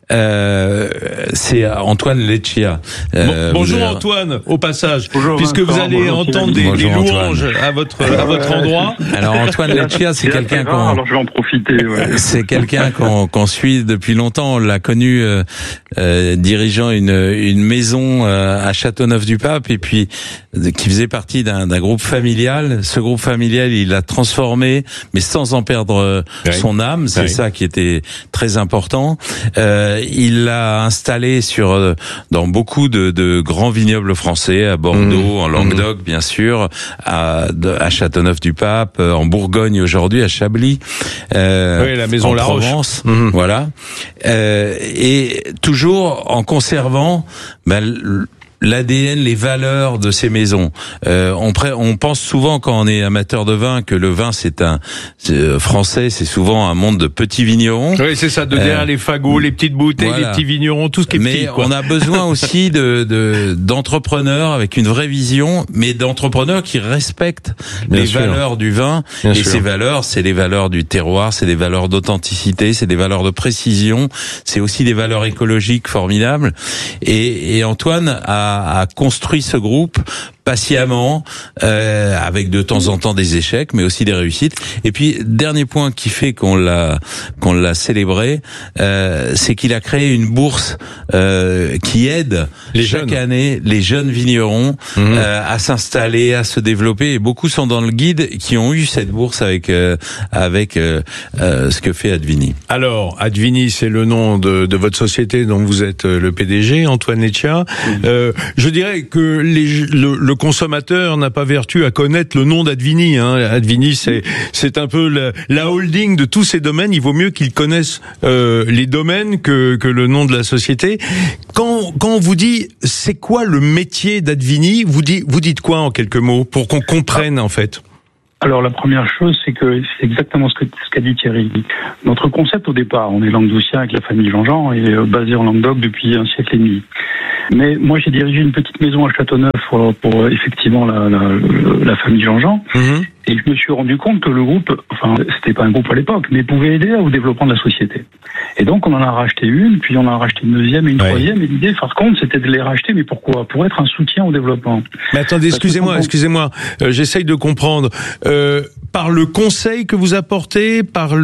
Speaker 1: C'est Antoine Leccia.
Speaker 2: Bonjour Antoine, au passage, puisque vous allez entendre des louanges à votre endroit.
Speaker 1: Alors Antoine Leccia, c'est quelqu'un
Speaker 29: alors je vais en profiter. Ouais.
Speaker 1: C'est quelqu'un qu'on suit depuis longtemps. On l'a connu dirigeant une maison à Châteauneuf-du-Pape, et puis qui faisait partie d'un groupe familial. Ce groupe familial, il l'a transformé, mais sans en perdre son âme. C'est ça qui était très important. Il l'a installé dans beaucoup de grands vignobles français, à Bordeaux, en Languedoc, bien sûr, à Châteauneuf-du-Pape, en Bourgogne aujourd'hui, à Chablis,
Speaker 2: la maison La Roche.
Speaker 1: Provence, voilà. Et toujours en conservant l'ADN, les valeurs de ces maisons. On pense souvent, quand on est amateur de vin, que le vin c'est français, c'est souvent un monde de petits vignerons.
Speaker 2: Oui, c'est ça, derrière les fagots, les petites bouteilles, les petits vignerons, tout ce qui est petit.
Speaker 1: Mais on a besoin aussi d'entrepreneurs avec une vraie vision, mais d'entrepreneurs qui respectent les valeurs du vin. Et ces valeurs, c'est les valeurs du terroir, c'est des valeurs d'authenticité, c'est des valeurs de précision, c'est aussi des valeurs écologiques formidables. Et Antoine a construit ce groupe patiemment, avec de temps en temps des échecs, mais aussi des réussites. Et puis, dernier point qui fait qu'on l'a célébré, c'est qu'il a créé une bourse qui aide chaque année les jeunes vignerons à s'installer, à se développer. Et beaucoup sont dans le guide qui ont eu cette bourse avec ce que fait Advini.
Speaker 2: Alors, Advini, c'est le nom de votre société dont vous êtes le PDG, Antoine Leccia. Je dirais que le le consommateur n'a pas vertu à connaître le nom d'Advini. Advini, c'est un peu la holding de tous ces domaines. Il vaut mieux qu'ils connaissent les domaines que le nom de la société. Quand on vous dit c'est quoi le métier d'Advini, vous dites quoi en quelques mots pour qu'on comprenne en fait?
Speaker 29: Alors la première chose, c'est que c'est exactement ce qu'a dit Thierry. Notre concept au départ, on est languedocien avec la famille Jean-Jean et basé en Languedoc depuis un siècle et demi. Mais moi j'ai dirigé une petite maison à Châteauneuf pour effectivement la famille Jean-Jean. Mmh. Et je me suis rendu compte que le groupe, enfin c'était pas un groupe à l'époque, mais pouvait aider au développement de la société. Et donc on en a racheté une, puis on en a racheté une deuxième et une troisième. Et l'idée, par contre, c'était de les racheter, mais pourquoi ? Pour être un soutien au développement.
Speaker 2: Mais attendez, excusez-moi, j'essaye de comprendre. Par le conseil que vous apportez, par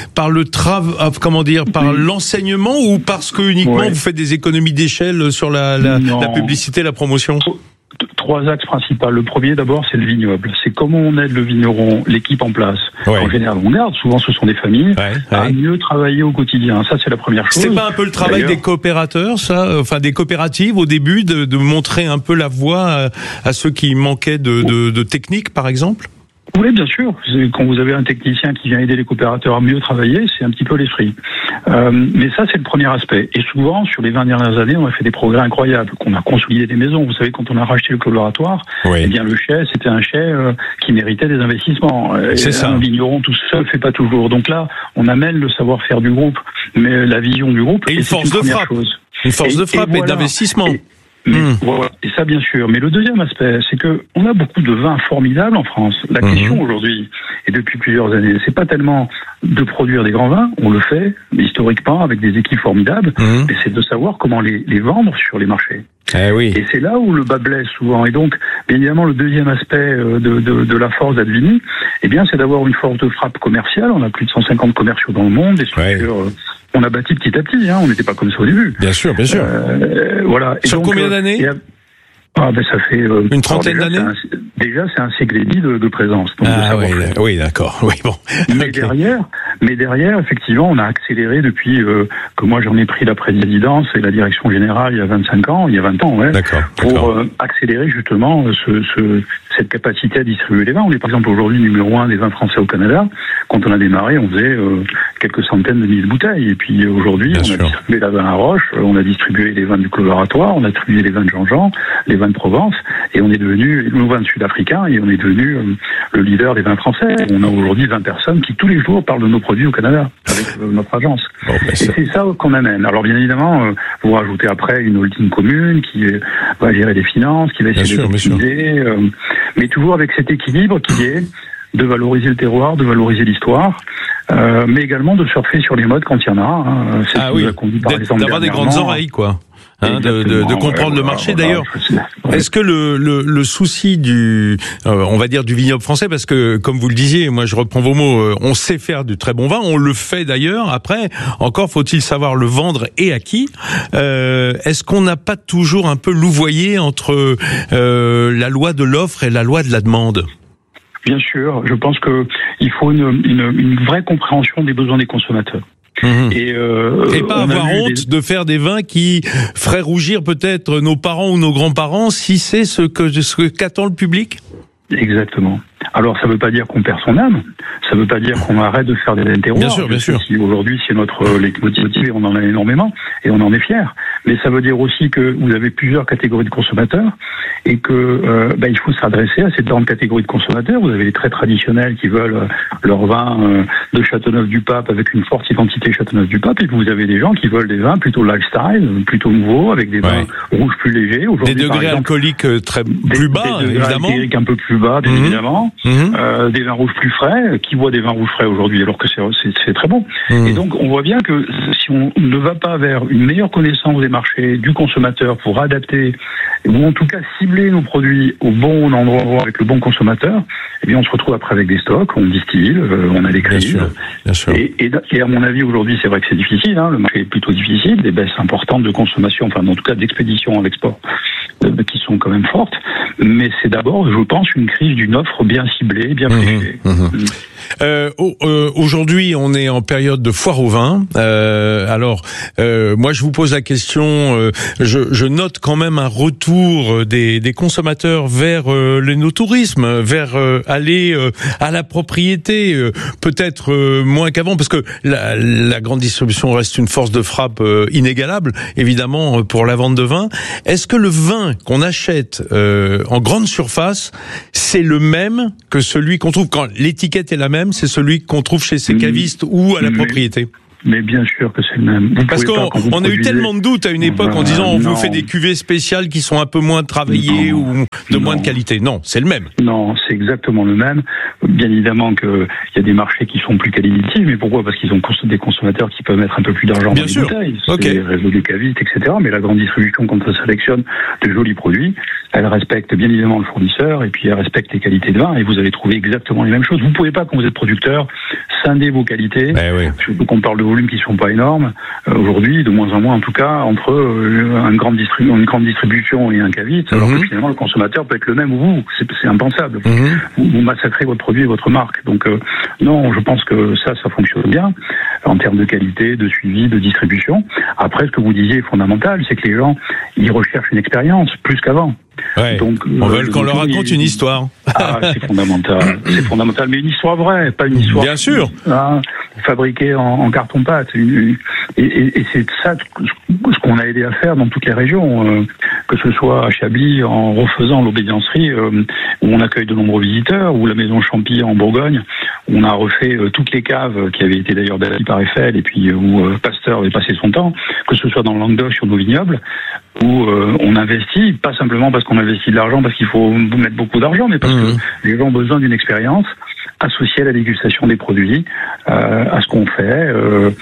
Speaker 2: l'enseignement, ou parce que uniquement vous faites des économies d'échelle sur la publicité, la promotion?
Speaker 29: Trois axes principaux. Le premier, d'abord, c'est le vignoble. C'est comment on aide le vigneron, l'équipe en place. En général, on garde. Souvent, ce sont des familles à mieux travailler au quotidien. Ça, c'est la première chose.
Speaker 2: C'est pas un peu le travail des coopérateurs, ça, enfin des coopératives au début, de montrer un peu la voie à ceux qui manquaient de technique, par exemple?
Speaker 29: Oui, bien sûr. Quand vous avez un technicien qui vient aider les coopérateurs à mieux travailler, c'est un petit peu l'esprit. Mais ça, c'est le premier aspect. Et souvent, sur les 20 dernières années, on a fait des progrès incroyables, qu'on a consolidé des maisons. Vous savez, quand on a racheté le collaboratoire, eh bien, le chai, c'était un chai qui méritait des investissements. C'est ça. Un vigneron tout seul fait pas toujours. Donc là, on amène le savoir-faire du groupe, mais la vision du groupe.
Speaker 2: Et une force de frappe. Une force de frappe et d'investissement.
Speaker 29: Voilà, et ça bien sûr. Mais le deuxième aspect, c'est que on a beaucoup de vins formidables en France. La question aujourd'hui, et depuis plusieurs années, c'est pas tellement de produire des grands vins, on le fait, mais historiquement avec des équipes formidables, mais c'est de savoir comment les vendre sur les marchés. Et c'est là où le bas blesse souvent. Et donc, bien évidemment, le deuxième aspect de la force d'Advini, eh bien, c'est d'avoir une force de frappe commerciale. On a plus de 150 commerciaux dans le monde, des structures. On a bâti petit à petit, on n'était pas comme ça au début.
Speaker 2: Bien sûr, bien sûr.
Speaker 29: Voilà. Et
Speaker 2: sur
Speaker 29: donc,
Speaker 2: combien d'années?
Speaker 29: Ça fait
Speaker 2: une trentaine d'années.
Speaker 29: Déjà, c'est un siècle et demi de présence. Donc
Speaker 2: oui, d'accord. Oui, bon.
Speaker 29: Mais derrière, effectivement, on a accéléré depuis que moi j'en ai pris la présidence et la direction générale il y a 20 ans, pour accélérer justement cette capacité à distribuer les vins. On est par exemple aujourd'hui numéro 1 des vins français au Canada. Quand on a démarré, on faisait quelques centaines de milliers de bouteilles. Et puis aujourd'hui, on a distribué la vin à Roche, on a distribué les vins du Coloratoire, on a distribué les vins de Jean-Jean, les vins de Provence, et on est devenu nos vins sud-africains, et on est devenu le leader des vins français. On a aujourd'hui 20 personnes qui tous les jours parlent de nos produits au Canada avec notre agence. Et c'est ça qu'on amène. Alors bien évidemment, vous rajoutez après une holding commune qui va gérer les finances, qui va essayer d'optimiser, mais toujours avec cet équilibre qui est de valoriser le terroir, de valoriser l'histoire, mais également de surfer sur les modes quand il y en a. C'est ce qui nous a conduit par exemple
Speaker 2: d'avoir des grandes oreilles, quoi. De comprendre le marché. D'ailleurs, est-ce que le souci on va dire du vignoble français, parce que comme vous le disiez, moi je reprends vos mots, on sait faire du très bon vin, on le fait d'ailleurs. Après, encore faut-il savoir le vendre et à qui. Est-ce qu'on n'a pas toujours un peu louvoyé entre la loi de l'offre et la loi de la demande?
Speaker 29: Bien sûr, je pense que il faut une vraie compréhension des besoins des consommateurs.
Speaker 2: Et pas avoir honte de faire des vins qui feraient rougir peut-être nos parents ou nos grands-parents si c'est ce qu'attend le public.
Speaker 29: Exactement. Alors ça veut pas dire qu'on perd son âme, ça veut pas dire qu'on arrête de faire des terroirs.
Speaker 2: Bien sûr, bien sûr.
Speaker 29: Aujourd'hui c'est notre leitmotiv et on en a énormément et on en est fiers. Mais ça veut dire aussi que vous avez plusieurs catégories de consommateurs et que il faut s'adresser à ces différentes catégories de consommateurs. Vous avez les très traditionnels qui veulent leur vin de Châteauneuf-du-Pape avec une forte identité Châteauneuf-du-Pape, et puis vous avez des gens qui veulent des vins plutôt lifestyle, plutôt nouveaux, avec des vins rouges plus légers.
Speaker 2: Des degrés alcooliques plus bas,
Speaker 29: des degrés alcooliques un peu plus bas, bien évidemment. Des vins rouges plus frais. Qui boit des vins rouges frais aujourd'hui alors que c'est très bon. Et donc on voit bien que si on ne va pas vers une meilleure connaissance des marchés, du consommateur, pour adapter ou en tout cas cibler nos produits au bon endroit avec le bon consommateur, eh bien on se retrouve après avec des stocks, on distille, on a des crises.
Speaker 2: Bien sûr.
Speaker 29: Et à mon avis aujourd'hui c'est vrai que c'est difficile, le marché est plutôt difficile, des baisses importantes de consommation, enfin en tout cas d'expédition à l'export qui sont quand même fortes, mais c'est d'abord, je pense, une crise d'une offre bien ciblée, bien fléchée.
Speaker 2: Aujourd'hui, on est en période de foire au vin. Moi, je vous pose la question. Je note quand même un retour des consommateurs vers l'énotourisme, vers aller à la propriété, peut-être moins qu'avant, parce que la grande distribution reste une force de frappe inégalable, évidemment, pour la vente de vin. Est-ce que le vin qu'on achète en grande surface, c'est le même que celui qu'on trouve quand l'étiquette est la même, c'est celui qu'on trouve chez ces cavistes ou à la propriété?
Speaker 29: Mais bien sûr que c'est le même.
Speaker 2: Parce qu'on a eu tellement de doutes à une époque en disant on vous fait des cuvées spéciales qui sont un peu moins travaillées ou de moins de qualité. Non, c'est le même.
Speaker 29: Non, c'est exactement le même. Bien évidemment qu'il y a des marchés qui sont plus qualitatifs, mais pourquoi? Parce qu'ils ont des consommateurs qui peuvent mettre un peu plus d'argent dans les bouteilles. C'est les réseaux des cavistes, etc. Mais la grande distribution, quand elle sélectionne de jolis produits, elle respecte bien évidemment le fournisseur et puis elle respecte les qualités de vin et vous allez trouver exactement les mêmes choses. Vous ne pouvez pas, quand vous êtes producteur, scinder vos qualités. Surtout qu'on parle de volumes qui sont pas énormes aujourd'hui, de moins en moins en tout cas, entre une grande distribution et un caviste, alors que finalement le consommateur peut être le même ou vous. C'est impensable. Vous massacrez votre produit et votre marque. Donc non, je pense que ça fonctionne bien en termes de qualité, de suivi, de distribution. Après, ce que vous disiez est fondamental, c'est que les gens, ils recherchent une expérience plus qu'avant.
Speaker 2: Ouais. Donc, on veut qu'on leur raconte une histoire.
Speaker 29: Ah, c'est fondamental. C'est fondamental, mais une histoire vraie, pas une histoire.
Speaker 2: Bien sûr.
Speaker 29: Fabriquée en carton-pâte. Et c'est ça ce qu'on a aidé à faire dans toutes les régions, que ce soit à Chablis, en refaisant l'obédiencerie, où on accueille de nombreux visiteurs, ou la maison Champy en Bourgogne, où on a refait toutes les caves qui avaient été d'ailleurs bâties par Eiffel, et puis où Pasteur avait passé son temps, que ce soit dans le Languedoc sur nos vignobles, où on investit, pas simplement parce qu'on investit de l'argent, parce qu'il faut mettre beaucoup d'argent, mais parce que les gens ont besoin d'une expérience associée à la dégustation des produits, à ce qu'on fait,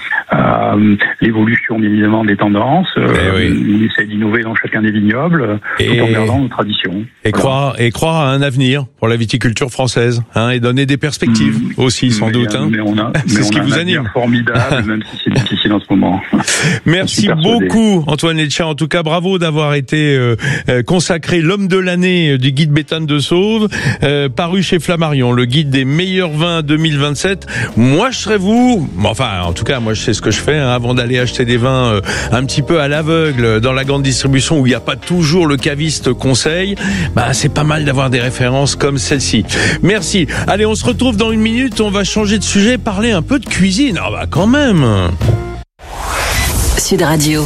Speaker 29: à l'évolution bien évidemment des tendances. On essaie d'innover dans chacun des vignobles, tout en gardant nos traditions.
Speaker 2: Et croire à un avenir pour la viticulture française, et donner des perspectives aussi, sans doute.
Speaker 29: C'est ce qui vous anime. Formidable, même si c'est difficile en ce moment.
Speaker 2: Merci beaucoup, Antoine Etcha. En tout cas, bravo d'avoir été consacré l'homme de l'année du guide Béthane de Sauve, paru chez Flammarion, le guide des meilleurs vins 2027. Moi, je serais vous. Enfin, en tout cas, moi, je sais ce que je fais avant d'aller acheter des vins un petit peu à l'aveugle dans la grande distribution où il n'y a pas toujours le caviste conseil. C'est pas mal d'avoir des références comme celle-ci. Merci. Allez, on se retrouve dans une minute. On va changer de sujet, parler un peu de cuisine. Quand même.
Speaker 16: Sud Radio.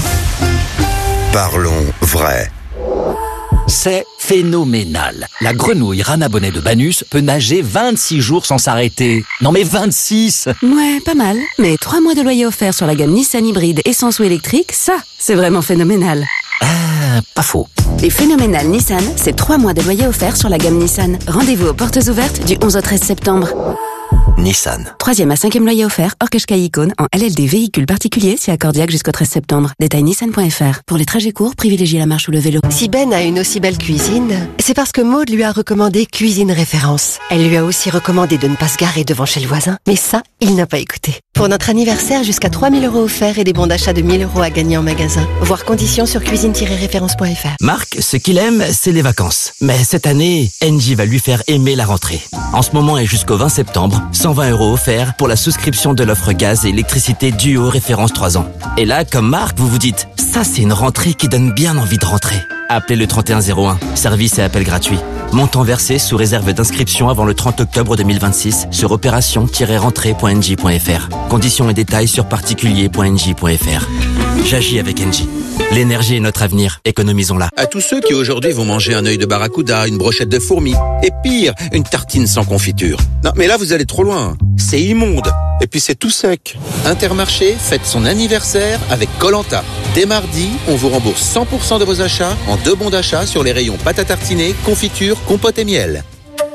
Speaker 3: Parlons vrai.
Speaker 14: C'est phénoménal. La grenouille Rana Bonnet de Banus peut nager 26 jours sans s'arrêter. Non mais 26!
Speaker 22: Ouais, pas mal. Mais 3 mois de loyer offert sur la gamme Nissan hybride essence ou électrique, ça, c'est vraiment phénoménal.
Speaker 14: Pas faux.
Speaker 22: Les phénoménales Nissan, c'est 3 mois de loyer offert sur la gamme Nissan. Rendez-vous aux portes ouvertes du 11 au 13 septembre.
Speaker 14: Nissan.
Speaker 22: 3e à 5e loyer offert, hors Qashqai Icône, en LLD véhicule particulier, si accordiaque jusqu'au 13 septembre. Détail nissan.fr. Pour les trajets courts, privilégiez la marche ou le vélo.
Speaker 17: Si Ben a une aussi belle cuisine, c'est parce que Maud lui a recommandé Cuisine Référence. Elle lui a aussi recommandé de ne pas se garer devant chez le voisin. Mais ça, il n'a pas écouté. Pour notre anniversaire, jusqu'à 3 000 € offerts et des bons d'achat de 1 000 € à gagner en magasin. Voir conditions sur cuisine-référence.fr.
Speaker 14: Marc, ce qu'il aime, c'est les vacances. Mais cette année, Engie va lui faire aimer la rentrée. En ce moment et jusqu'au 20 septembre, 120 € offerts pour la souscription de l'offre gaz et électricité Duo référence 3 ans. Et là, comme Marc, vous vous dites, ça c'est une rentrée qui donne bien envie de rentrer. Appelez le 3101, service et appel gratuit. Montant versé sous réserve d'inscription avant le 30 octobre 2026 sur opération-rentrée.engie.fr. Conditions et détails sur particulier.engie.fr. J'agis avec Engie. L'énergie est notre avenir, économisons-la.
Speaker 4: À tous ceux qui aujourd'hui vont manger un œil de barracuda, une brochette de fourmis, et pire, une tartine sans confiture. Non, mais là vous allez trop loin. C'est immonde. Et puis c'est tout sec. Intermarché fête son anniversaire avec Koh-Lanta. Dès mardi, on vous rembourse 100% de vos achats en 2 bons d'achat sur les rayons pâte à tartiner, confiture, compote et miel.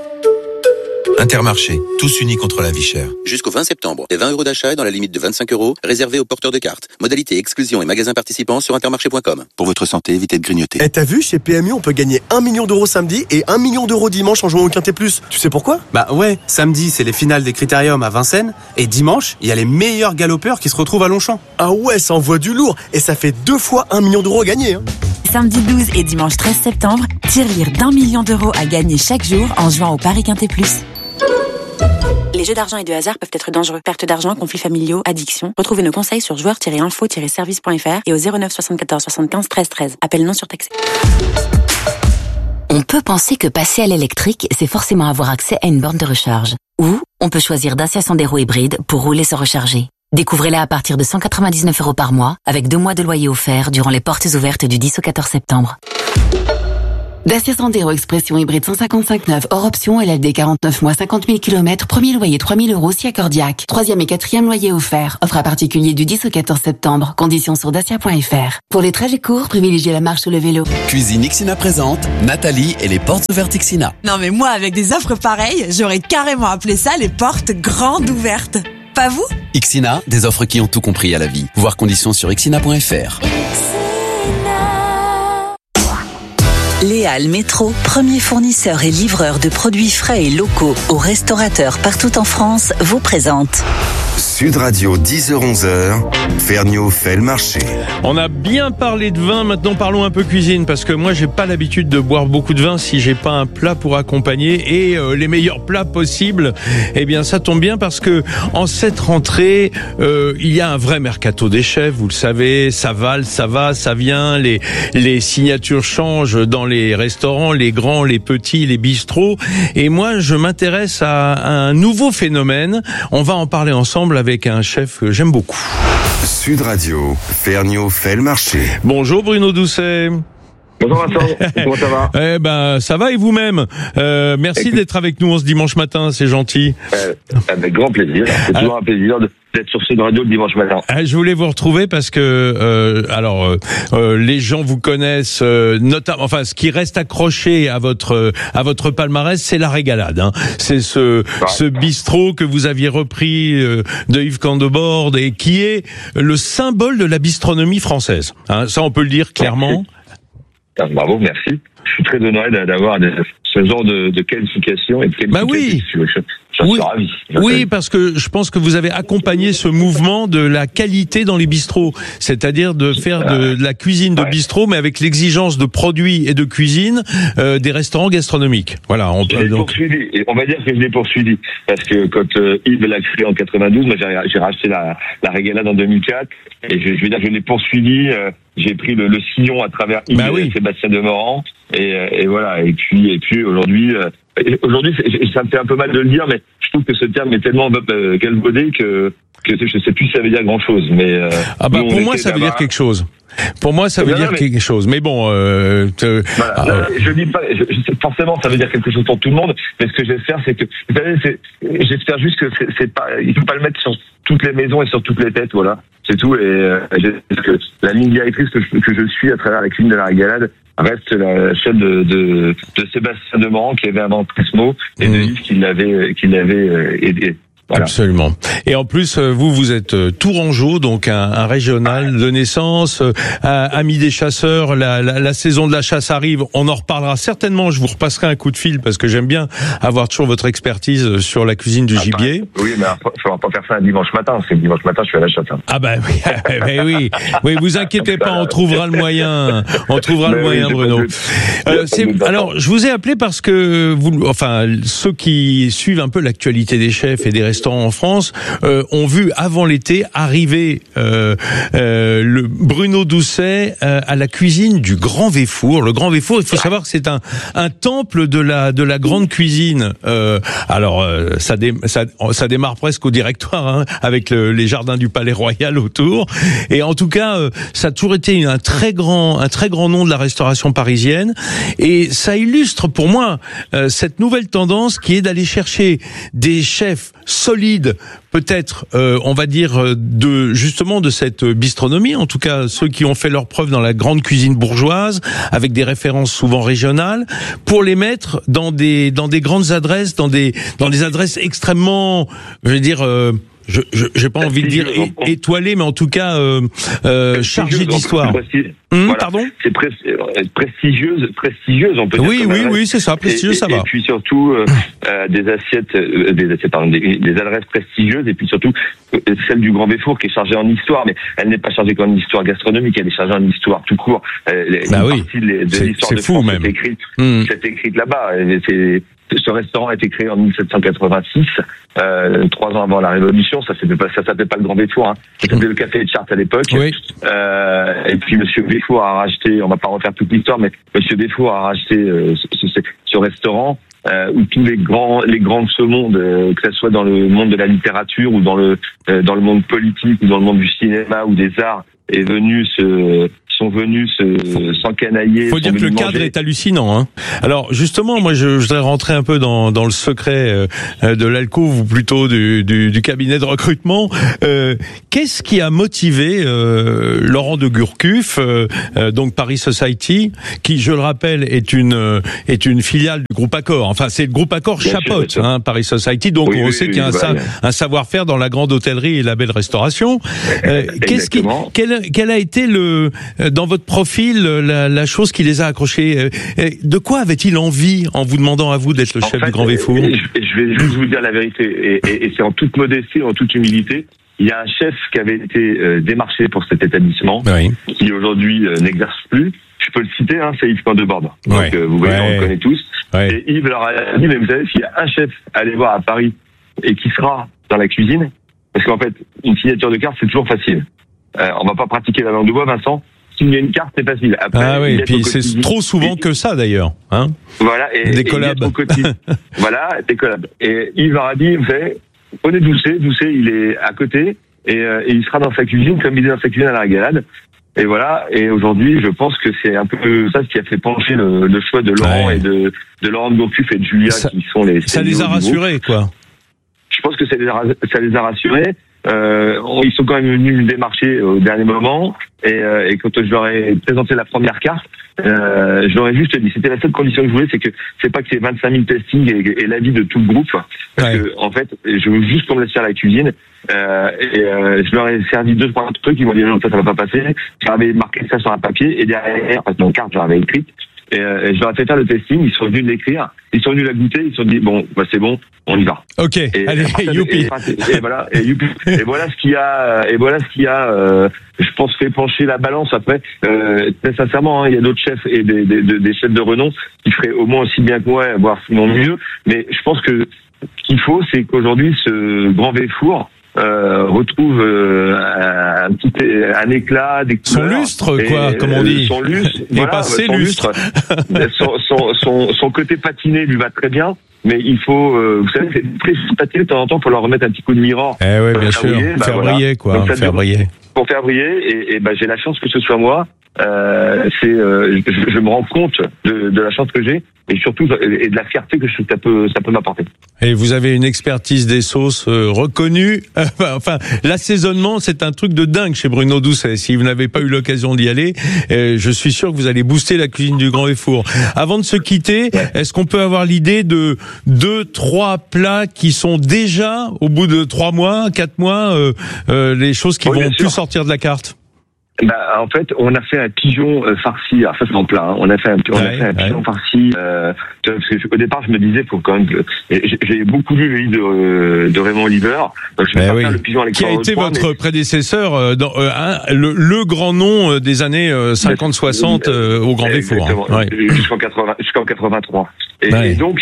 Speaker 5: Intermarché, tous unis contre la vie chère.
Speaker 4: Jusqu'au 20 septembre, les 20 € d'achat est dans la limite de 25 €, réservés aux porteurs de cartes. Modalité, exclusion et magasins participants sur intermarché.com. Pour votre santé, évitez de grignoter.
Speaker 26: T'as vu, chez PMU, on peut gagner 1 million d'euros samedi et 1 million d'euros dimanche en jouant au Quintet Plus. Tu sais pourquoi?
Speaker 27: Ouais, samedi, c'est les finales des Critériums à Vincennes, et dimanche, il y a les meilleurs galopeurs qui se retrouvent à Longchamp.
Speaker 26: Ah ouais, ça envoie du lourd, et ça fait 2 fois 1 million d'euros à gagner.
Speaker 21: Samedi 12 et dimanche 13 septembre, tirelire d'1 million d'euros à gagner chaque jour en jouant au Paris Quintet Plus.
Speaker 28: Les jeux d'argent et de hasard peuvent être dangereux. Perte d'argent, conflits familiaux, addiction. Retrouvez nos conseils sur joueurs-info-service.fr et au 09 74 75 13 13. Appel non surtaxé.
Speaker 6: On peut penser que passer à l'électrique, c'est forcément avoir accès à une borne de recharge. Ou on peut choisir Dacia Sandero hybride pour rouler sans recharger. Découvrez-la à partir de 199 € par mois, avec 2 mois de loyer offert durant les portes ouvertes du 10 au 14 septembre. Dacia Sandero Expression hybride 155 hors option, LLD 49 mois, 50 000 km, premier loyer 3 000 € si accordiaque. 3e et 4e loyer offert. Offre à particulier du 10 au 14 septembre. Conditions sur dacia.fr. Pour les trajets courts, privilégiez la marche ou le vélo.
Speaker 7: Cuisine Ixina présente Nathalie et les portes ouvertes Ixina.
Speaker 8: Non mais moi, avec des offres pareilles, j'aurais carrément appelé ça les portes grandes ouvertes. Pas vous ?
Speaker 7: Ixina, des offres qui ont tout compris à la vie. Voir conditions sur ixina.fr.
Speaker 16: Léal Métro, premier fournisseur et livreur de produits frais et locaux aux restaurateurs partout en France, vous présente
Speaker 3: Sud Radio, 10h-11h, Ferniaud fait le marché.
Speaker 2: On a bien parlé de vin, maintenant parlons un peu cuisine, parce que moi j'ai pas l'habitude de boire beaucoup de vin si j'ai pas un plat pour accompagner, et les meilleurs plats possibles, eh bien ça tombe bien parce que en cette rentrée, il y a un vrai mercato des chefs, vous le savez, ça va, ça vient, les signatures changent dans les restaurants, les grands, les petits, les bistrots, et moi je m'intéresse à un nouveau phénomène, on va en parler ensemble avec un chef que j'aime beaucoup.
Speaker 3: Sud Radio, Ferniaud fait le marché.
Speaker 2: Bonjour Bruno Doucet.
Speaker 9: Bonjour Vincent, comment ça va ?
Speaker 2: Eh ben, ça va et vous-même. Merci d'être avec nous ce dimanche matin, c'est gentil.
Speaker 9: Avec grand plaisir, c'est toujours un plaisir d'être sur Sud Radio le dimanche matin.
Speaker 2: Je voulais vous retrouver parce que, les gens vous connaissent, notamment, enfin, ce qui reste accroché à votre palmarès, c'est la régalade, hein. C'est ce bistrot que vous aviez repris de Yves Candebord et qui est le symbole de la bistronomie française. Hein, ça, on peut le dire clairement.
Speaker 9: Bravo, merci. Je suis très honoré d'avoir ce genre de qualification et de qualification.
Speaker 2: Bah oui.
Speaker 9: J'en suis ravi.
Speaker 2: Oui, parce que je pense que vous avez accompagné ce mouvement de la qualité dans les bistrots, c'est-à-dire de faire de la cuisine de bistrot, mais avec l'exigence de produits et de cuisine des restaurants gastronomiques. Voilà.
Speaker 9: Poursuivi. Et on va dire que je l'ai poursuivi parce que quand Yves l'a créé en 92, moi j'ai racheté la régalade en 2004 et je veux dire que je l'ai poursuivi. J'ai pris le sillon à travers Yves et Sébastien Demorand et voilà. Et puis aujourd'hui, ça me fait un peu mal de le dire, mais je trouve que ce terme est tellement galvaudé que je sais plus si ça veut dire grand chose. Mais
Speaker 2: pour moi, ça veut dire quelque chose. Pour moi, ça veut dire quelque chose. Mais bon,
Speaker 9: je dis pas. Forcément, ça veut dire quelque chose pour tout le monde. Mais ce que j'espère, c'est que, vous savez, j'espère juste que c'est pas. Il faut pas le mettre sur toutes les maisons et sur toutes les têtes. Voilà, c'est tout. Et j'espère que la ligne directrice que je suis à travers la cuisine de la régalade reste celle de Sébastien Demorand qui avait inventé ce mot et de Yves qui l'avait aidé. Voilà.
Speaker 2: Absolument. Et en plus, vous êtes tourangeau, donc un régional de naissance, ami des chasseurs. La saison de la chasse arrive. On en reparlera certainement. Je vous repasserai un coup de fil parce que j'aime bien avoir toujours votre expertise sur la cuisine du gibier.
Speaker 9: Oui, mais il faudra pas faire ça un dimanche matin. Parce que dimanche matin, je suis à la chasse.
Speaker 2: Ah ben oui, oui. Vous inquiétez pas, on trouvera le moyen. On trouvera le moyen, Bruno. Alors, je vous ai appelé parce que ceux qui suivent un peu l'actualité des chefs et des restaurants en France ont vu avant l'été arriver le Bruno Doucet à la cuisine du Grand Véfour. Le Grand Véfour, il faut savoir que c'est un temple de la grande cuisine. Ça démarre presque au directoire, hein, avec les jardins du Palais Royal autour. Et en tout cas, ça a toujours été un très grand nom de la restauration parisienne. Et ça illustre pour moi cette nouvelle tendance qui est d'aller chercher des chefs solides, peut-être, on va dire, de cette bistronomie, en tout cas ceux qui ont fait leur preuve dans la grande cuisine bourgeoise, avec des références souvent régionales, pour les mettre dans des grandes adresses, dans des adresses extrêmement, je vais dire, j'ai pas envie de dire étoilé, mais en tout cas chargé d'histoire. Pardon.
Speaker 9: C'est prestigieuse, on peut dire.
Speaker 2: Oui, c'est ça, prestigieuse, ça va.
Speaker 9: Et puis surtout des adresses prestigieuses, et puis surtout celle du Grand Véfour qui est chargée en histoire, mais elle n'est pas chargée qu'en histoire gastronomique, elle est chargée en histoire tout court. Une partie de l'histoire de France est écrite là-bas. Ce restaurant a été créé en 1786, 3 ans avant la Révolution. Ça s'appelait pas le Grand Véfour, hein. Ça s'appelait le Café de Chartres à l'époque. Oui. Et puis Monsieur Véfour a racheté, on va pas refaire toute l'histoire, mais Monsieur Véfour a racheté ce restaurant. Où tous les grands de ce monde, que ce soit dans le monde de la littérature ou dans le monde politique ou dans le monde du cinéma ou des arts, sont venus s'encanailler.
Speaker 2: Faut dire que le cadre est hallucinant, hein. Alors justement, moi je voudrais rentrer un peu dans le secret de l'alcôve ou plutôt du cabinet de recrutement. Qu'est-ce qui a motivé Laurent de Gourcuff, donc Paris Society, qui, je le rappelle, est une filiale du groupe Accor. Enfin, c'est le groupe Accor chapeaute, hein, Paris Society. Donc on sait qu'il y a un savoir-faire dans la grande hôtellerie et la belle restauration. Quel a été dans votre profil, la chose qui les a accrochés? De quoi avait-il envie en vous demandant à vous d'être le chef du Grand Véfour?
Speaker 9: Je vais juste vous dire la vérité, et c'est en toute modestie, en toute humilité. Il y a un chef qui avait été démarché pour cet établissement, qui aujourd'hui n'exerce plus. Je peux le citer, hein, c'est Yves Candebord. Donc vous voyez, on le connaît tous. Et Yves leur a dit, mais vous savez, s'il y a un chef à aller voir à Paris et qui sera dans la cuisine, parce qu'en fait, une signature de carte, c'est toujours facile. On va pas pratiquer la langue de bois, Vincent. Signer une carte, c'est facile. Après,
Speaker 2: et puis c'est trop souvent que ça d'ailleurs, hein.
Speaker 9: Voilà,
Speaker 2: des collabs.
Speaker 9: Voilà, des collabs. Et Yves leur a dit, vous savez, prenez Doucet, il est à côté, et il sera dans sa cuisine comme il est dans sa cuisine à la Régalade. Et voilà, et aujourd'hui, je pense que c'est un peu ça ce qui a fait pencher le choix de Laurent et de Laurent de Gourcuff et de Julia, qui sont les...
Speaker 2: Ça les a rassurés, quoi.
Speaker 9: Je pense que ça les a rassurés. Ils sont quand même venus me démarcher au dernier moment, et quand je leur ai présenté la première carte, je leur ai juste dit, c'était la seule condition que je voulais, c'est que c'est pas qu'il y ait 25 000 testings et l'avis de tout le groupe, parce que en fait, je veux juste qu'on me laisse faire la cuisine, je leur ai servi 2-3 trucs, ils m'ont dit non, ça va pas passer, j'avais marqué ça sur un papier, et derrière, parce que mon carte, j'avais écrite, et je leur ai fait faire le testing, ils sont venus l'écrire, ils sont venus la goûter, ils se sont dit bon, c'est bon, on y va.
Speaker 2: Ok, allez, youpi.
Speaker 9: Et voilà, et voilà ce qui a, je pense, fait pencher la balance. Après, très sincèrement, hein, il y a d'autres chefs et des chefs de renom qui feraient au moins aussi bien que moi, voire sinon mieux. Mais je pense que ce qu'il faut, c'est qu'aujourd'hui, ce Grand Véfour retrouve un éclat, des couleurs.
Speaker 2: Son lustre, quoi, comme on dit.
Speaker 9: Son lustre,
Speaker 2: son lustre.
Speaker 9: Son côté patiné lui va très bien. Mais il faut, vous savez, c'est très patiné de temps en temps pour leur remettre un petit coup de miroir.
Speaker 2: Oui, bien sûr. Faire briller, quoi. Faire briller.
Speaker 9: Pour faire briller, et j'ai la chance que ce soit moi. Je me rends compte de la chance que j'ai, et surtout et de la fierté que ça peut m'apporter.
Speaker 2: Et vous avez une expertise des sauces reconnue. Enfin, l'assaisonnement, c'est un truc de dingue chez Bruno Doucet. Si vous n'avez pas eu l'occasion d'y aller, je suis sûr que vous allez booster la cuisine du Grand Véfour. Avant de se quitter, est-ce qu'on peut avoir l'idée de 2-3 plats qui sont déjà, au bout de 3 mois, 4 mois, les choses qui vont plus sortir de la carte?
Speaker 9: En fait, on a fait un pigeon farci. Alors ça, c'est en plat. Hein. On a fait un pigeon farci. Parce que au départ, je me disais, faut quand même. J'ai beaucoup lu le livre de Raymond Oliver. Donc je vais pas faire le pigeon Alexandre.
Speaker 2: Qui a été votre prédécesseur dans le grand nom des années 50-60 au Grand Véfour.
Speaker 9: Hein. Jusqu'en 83. Et donc,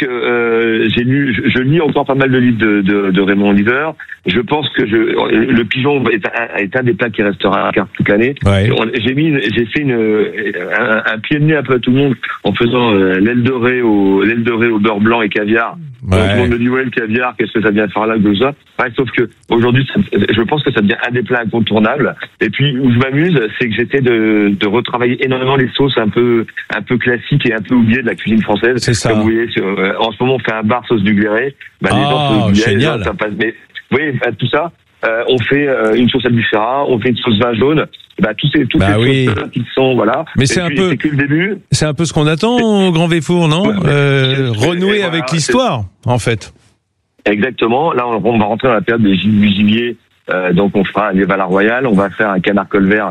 Speaker 9: je lis encore pas mal de livres de Raymond Oliver. Je pense que le pigeon est un des plats qui restera à la carte toute l'année. J'ai fait un pied de nez un peu à tout le monde en faisant l'aile dorée au beurre blanc et caviar. Tout le monde me dit le caviar, qu'est-ce que ça vient faire là, que ça. Sauf que aujourd'hui, je pense que ça devient un des plats incontournables. Et puis où je m'amuse, c'est que j'essaie de retravailler énormément les sauces un peu classiques et un peu oubliées de la cuisine française. C'est ça. Comme vous voyez, en ce moment, on fait un bar sauce du Gléré. Les gens
Speaker 2: génial.
Speaker 9: Ça passe. Mais vous voyez, tout ça. On fait une sauce albufera, on fait une sauce vin jaune. Toutes ces sauces qui sont
Speaker 2: Mais c'est
Speaker 9: que le début.
Speaker 2: C'est un peu ce qu'on attend au Grand Véfour, non? Renouer avec l'histoire, en fait.
Speaker 9: Exactement. Là, on va rentrer dans la période des gibiers. Donc, on fera un Lévala Royal, on va faire un canard colvert.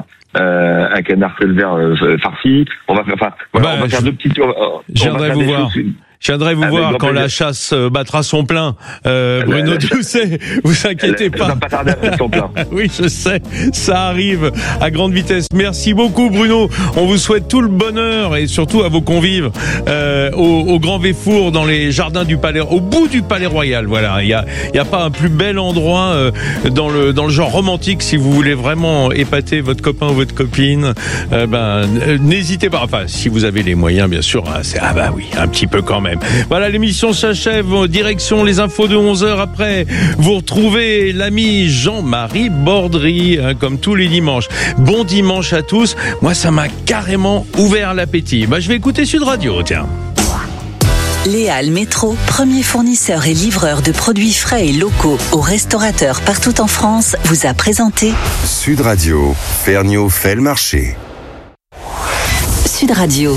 Speaker 9: Farci. On va faire 2 petites.
Speaker 2: J'aimerais vous voir. Je viendrai vous voir quand la chasse battra son plein. Bruno Doucet, vous inquiétez pas.
Speaker 9: Elle va pas tarder à faire son plein.
Speaker 2: Oui, je sais, ça arrive à grande vitesse. Merci beaucoup Bruno. On vous souhaite tout le bonheur et surtout à vos convives au Grand Véfour dans les jardins du Palais, au bout du Palais Royal. Voilà, il y a pas un plus bel endroit dans le genre romantique si vous voulez vraiment épater votre copain ou votre copine. N'hésitez pas. Enfin, si vous avez les moyens, bien sûr. Oui, un petit peu quand même. Voilà, l'émission s'achève. Direction les infos de 11h. Après, vous retrouvez l'ami Jean-Marie Bordry, comme tous les dimanches. Bon dimanche à tous. Moi, ça m'a carrément ouvert l'appétit. Je vais écouter Sud Radio, tiens.
Speaker 16: Les Halles Métro, premier fournisseur et livreur de produits frais et locaux aux restaurateurs partout en France, vous a présenté
Speaker 3: Sud Radio. Ferniaud fait le marché.
Speaker 16: Sud Radio.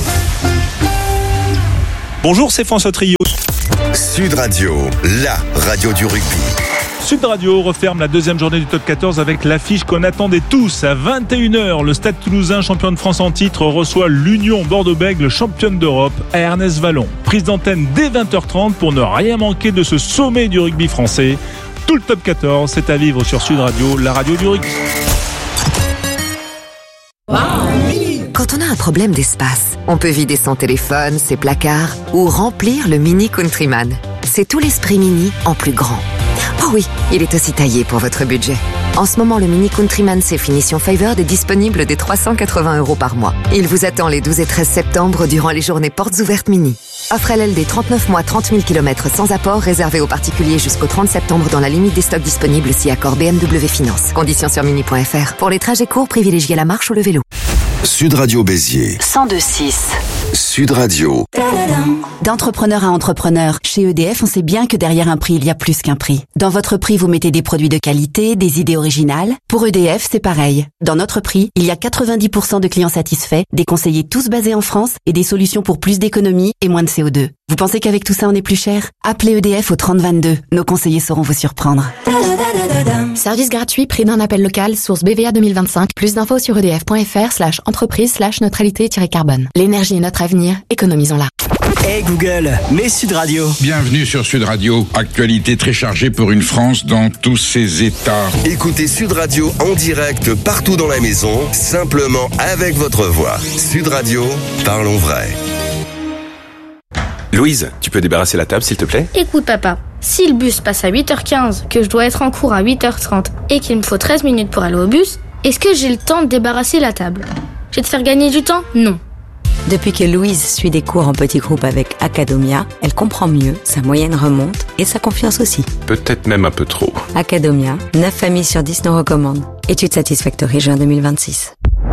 Speaker 10: Bonjour, c'est François Trio.
Speaker 3: Sud Radio, la radio du rugby.
Speaker 10: Sud Radio referme la deuxième journée du top 14 avec l'affiche qu'on attendait tous. À 21h, le Stade Toulousain, champion de France en titre, reçoit l'Union Bordeaux-Bègles, championne d'Europe, à Ernest-Vallon. Prise d'antenne dès 20h30 pour ne rien manquer de ce sommet du rugby français. Tout le top 14, c'est à vivre sur Sud Radio, la radio du rugby.
Speaker 11: Quand on a un problème d'espace, on peut vider son téléphone, ses placards ou remplir le Mini Countryman. C'est tout l'esprit Mini en plus grand. Oh oui, il est aussi taillé pour votre budget. En ce moment, le Mini Countryman C Finition Favored est disponible dès 380 € par mois. Il vous attend les 12 et 13 septembre durant les journées portes ouvertes Mini. Offre LLD 39 mois, 30 000 km sans apport, réservé aux particuliers jusqu'au 30 septembre dans la limite des stocks disponibles si accord BMW Finance. Conditions sur mini.fr. Pour les trajets courts, privilégiez la marche ou le vélo.
Speaker 3: Sud Radio Béziers.
Speaker 16: 102.6.
Speaker 3: Sud Radio.
Speaker 12: D'entrepreneur à entrepreneur, chez EDF, on sait bien que derrière un prix, il y a plus qu'un prix. Dans votre prix, vous mettez des produits de qualité, des idées originales. Pour EDF, c'est pareil. Dans notre prix, il y a 90% de clients satisfaits, des conseillers tous basés en France et des solutions pour plus d'économie et moins de CO2. Vous pensez qu'avec tout ça, on est plus cher ? Appelez EDF au 3022. Nos conseillers sauront vous surprendre.
Speaker 22: Service gratuit, prix d'un appel local, source BVA 2025. Plus d'infos sur edf.fr/entreprise/neutralité-carbone. L'énergie est notre avenir, économisons-la.
Speaker 13: Hey Google, mets Sud Radio.
Speaker 15: Bienvenue sur Sud Radio. Actualité très chargée pour une France dans tous ses états.
Speaker 3: Écoutez Sud Radio en direct partout dans la maison, simplement avec votre voix. Sud Radio, parlons vrai.
Speaker 7: Louise, tu peux débarrasser la table s'il te plaît ?
Speaker 18: Écoute papa, si le bus passe à 8h15, que je dois être en cours à 8h30 et qu'il me faut 13 minutes pour aller au bus, est-ce que j'ai le temps de débarrasser la table ? Je vais te faire gagner du temps ? Non.
Speaker 19: Depuis que Louise suit des cours en petits groupes avec Academia, elle comprend mieux, sa moyenne remonte et sa confiance aussi.
Speaker 7: Peut-être même un peu trop.
Speaker 19: Academia, 9 familles sur 10 nous recommandent. Étude Satisfactory juin 2026.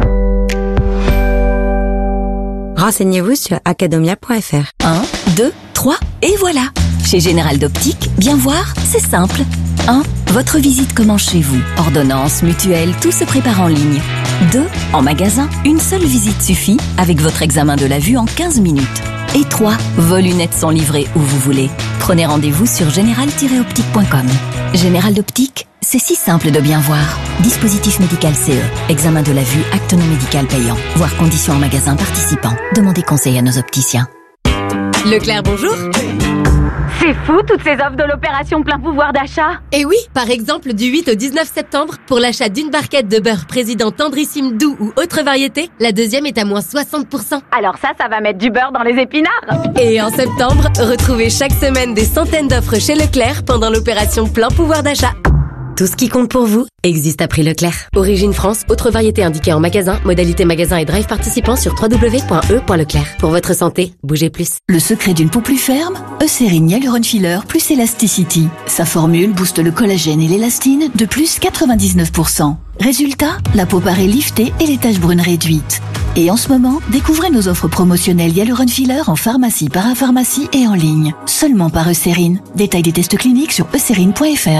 Speaker 19: Renseignez-vous sur academia.fr.
Speaker 16: 1, 2, 3, et voilà. Chez Général d'Optique, bien voir, c'est simple. 1. Votre visite commence chez vous. Ordonnance, mutuelle, tout se prépare en ligne. 2. En magasin, une seule visite suffit avec votre examen de la vue en 15 minutes. Et 3. Vos lunettes sont livrées où vous voulez. Prenez rendez-vous sur général-optique.com. Général d'Optique, c'est si simple de bien voir. Dispositif médical CE. Examen de la vue, acte non médical payant. Voir conditions en magasin participant. Demandez conseil à nos opticiens.
Speaker 22: Leclerc, bonjour.
Speaker 20: C'est fou, toutes ces offres de l'opération plein pouvoir d'achat.
Speaker 22: Et oui, par exemple, du 8 au 19 septembre, pour l'achat d'une barquette de beurre président tendrissime doux ou autre variété, la deuxième est à moins 60%.
Speaker 20: Alors ça va mettre du beurre dans les épinards.
Speaker 22: Et en septembre, retrouvez chaque semaine des centaines d'offres chez Leclerc pendant l'opération plein pouvoir d'achat. Tout ce qui compte pour vous existe à prix Leclerc. Origine France, autre variété indiquée en magasin, modalité magasin et drive participant sur www.e.leclerc. Pour votre santé, bougez plus.
Speaker 24: Le secret d'une peau plus ferme, Eucérine Hyaluron Filler plus Elasticity. Sa formule booste le collagène et l'élastine de plus 99%. Résultat, la peau paraît liftée et les taches brunes réduites. Et en ce moment, découvrez nos offres promotionnelles Hyaluron Filler en pharmacie, parapharmacie et en ligne. Seulement par Eucérine. Détail des tests cliniques sur eucérine.fr.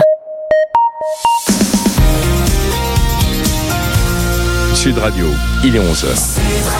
Speaker 2: Sud Radio, il est 11h.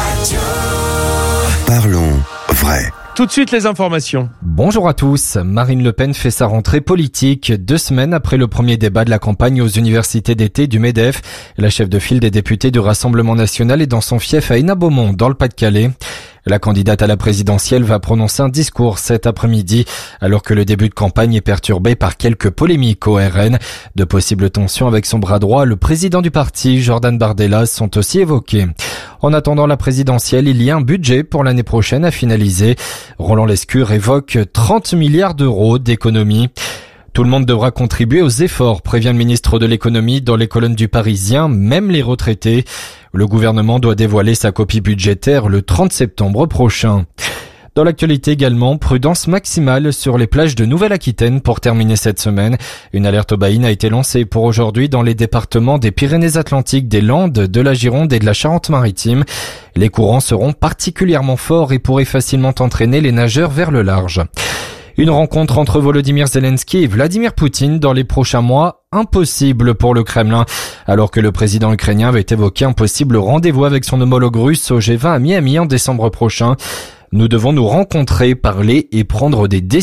Speaker 3: Parlons vrai.
Speaker 2: Tout de suite les informations.
Speaker 30: Bonjour à tous. Marine Le Pen fait sa rentrée politique 2 semaines après le premier débat de la campagne aux universités d'été du MEDEF. La chef de file des députés du Rassemblement national est dans son fief à Hénin-Beaumont, dans le Pas-de-Calais. La candidate à la présidentielle va prononcer un discours cet après-midi, alors que le début de campagne est perturbé par quelques polémiques au RN. De possibles tensions avec son bras droit, le président du parti, Jordan Bardella, sont aussi évoquées. En attendant la présidentielle, il y a un budget pour l'année prochaine à finaliser. Roland Lescure évoque 30 milliards d'euros d'économies. Tout le monde devra contribuer aux efforts, prévient le ministre de l'économie dans les colonnes du Parisien, même les retraités. Le gouvernement doit dévoiler sa copie budgétaire le 30 septembre prochain. Dans l'actualité également, prudence maximale sur les plages de Nouvelle-Aquitaine pour terminer cette semaine. Une alerte aux baïnes a été lancée pour aujourd'hui dans les départements des Pyrénées-Atlantiques, des Landes, de la Gironde et de la Charente-Maritime. Les courants seront particulièrement forts et pourraient facilement entraîner les nageurs vers le large. Une rencontre entre Volodymyr Zelensky et Vladimir Poutine dans les prochains mois, impossible pour le Kremlin. Alors que le président ukrainien avait évoqué un possible rendez-vous avec son homologue russe au G20 à Miami en décembre prochain. Nous devons nous rencontrer, parler et prendre des décisions.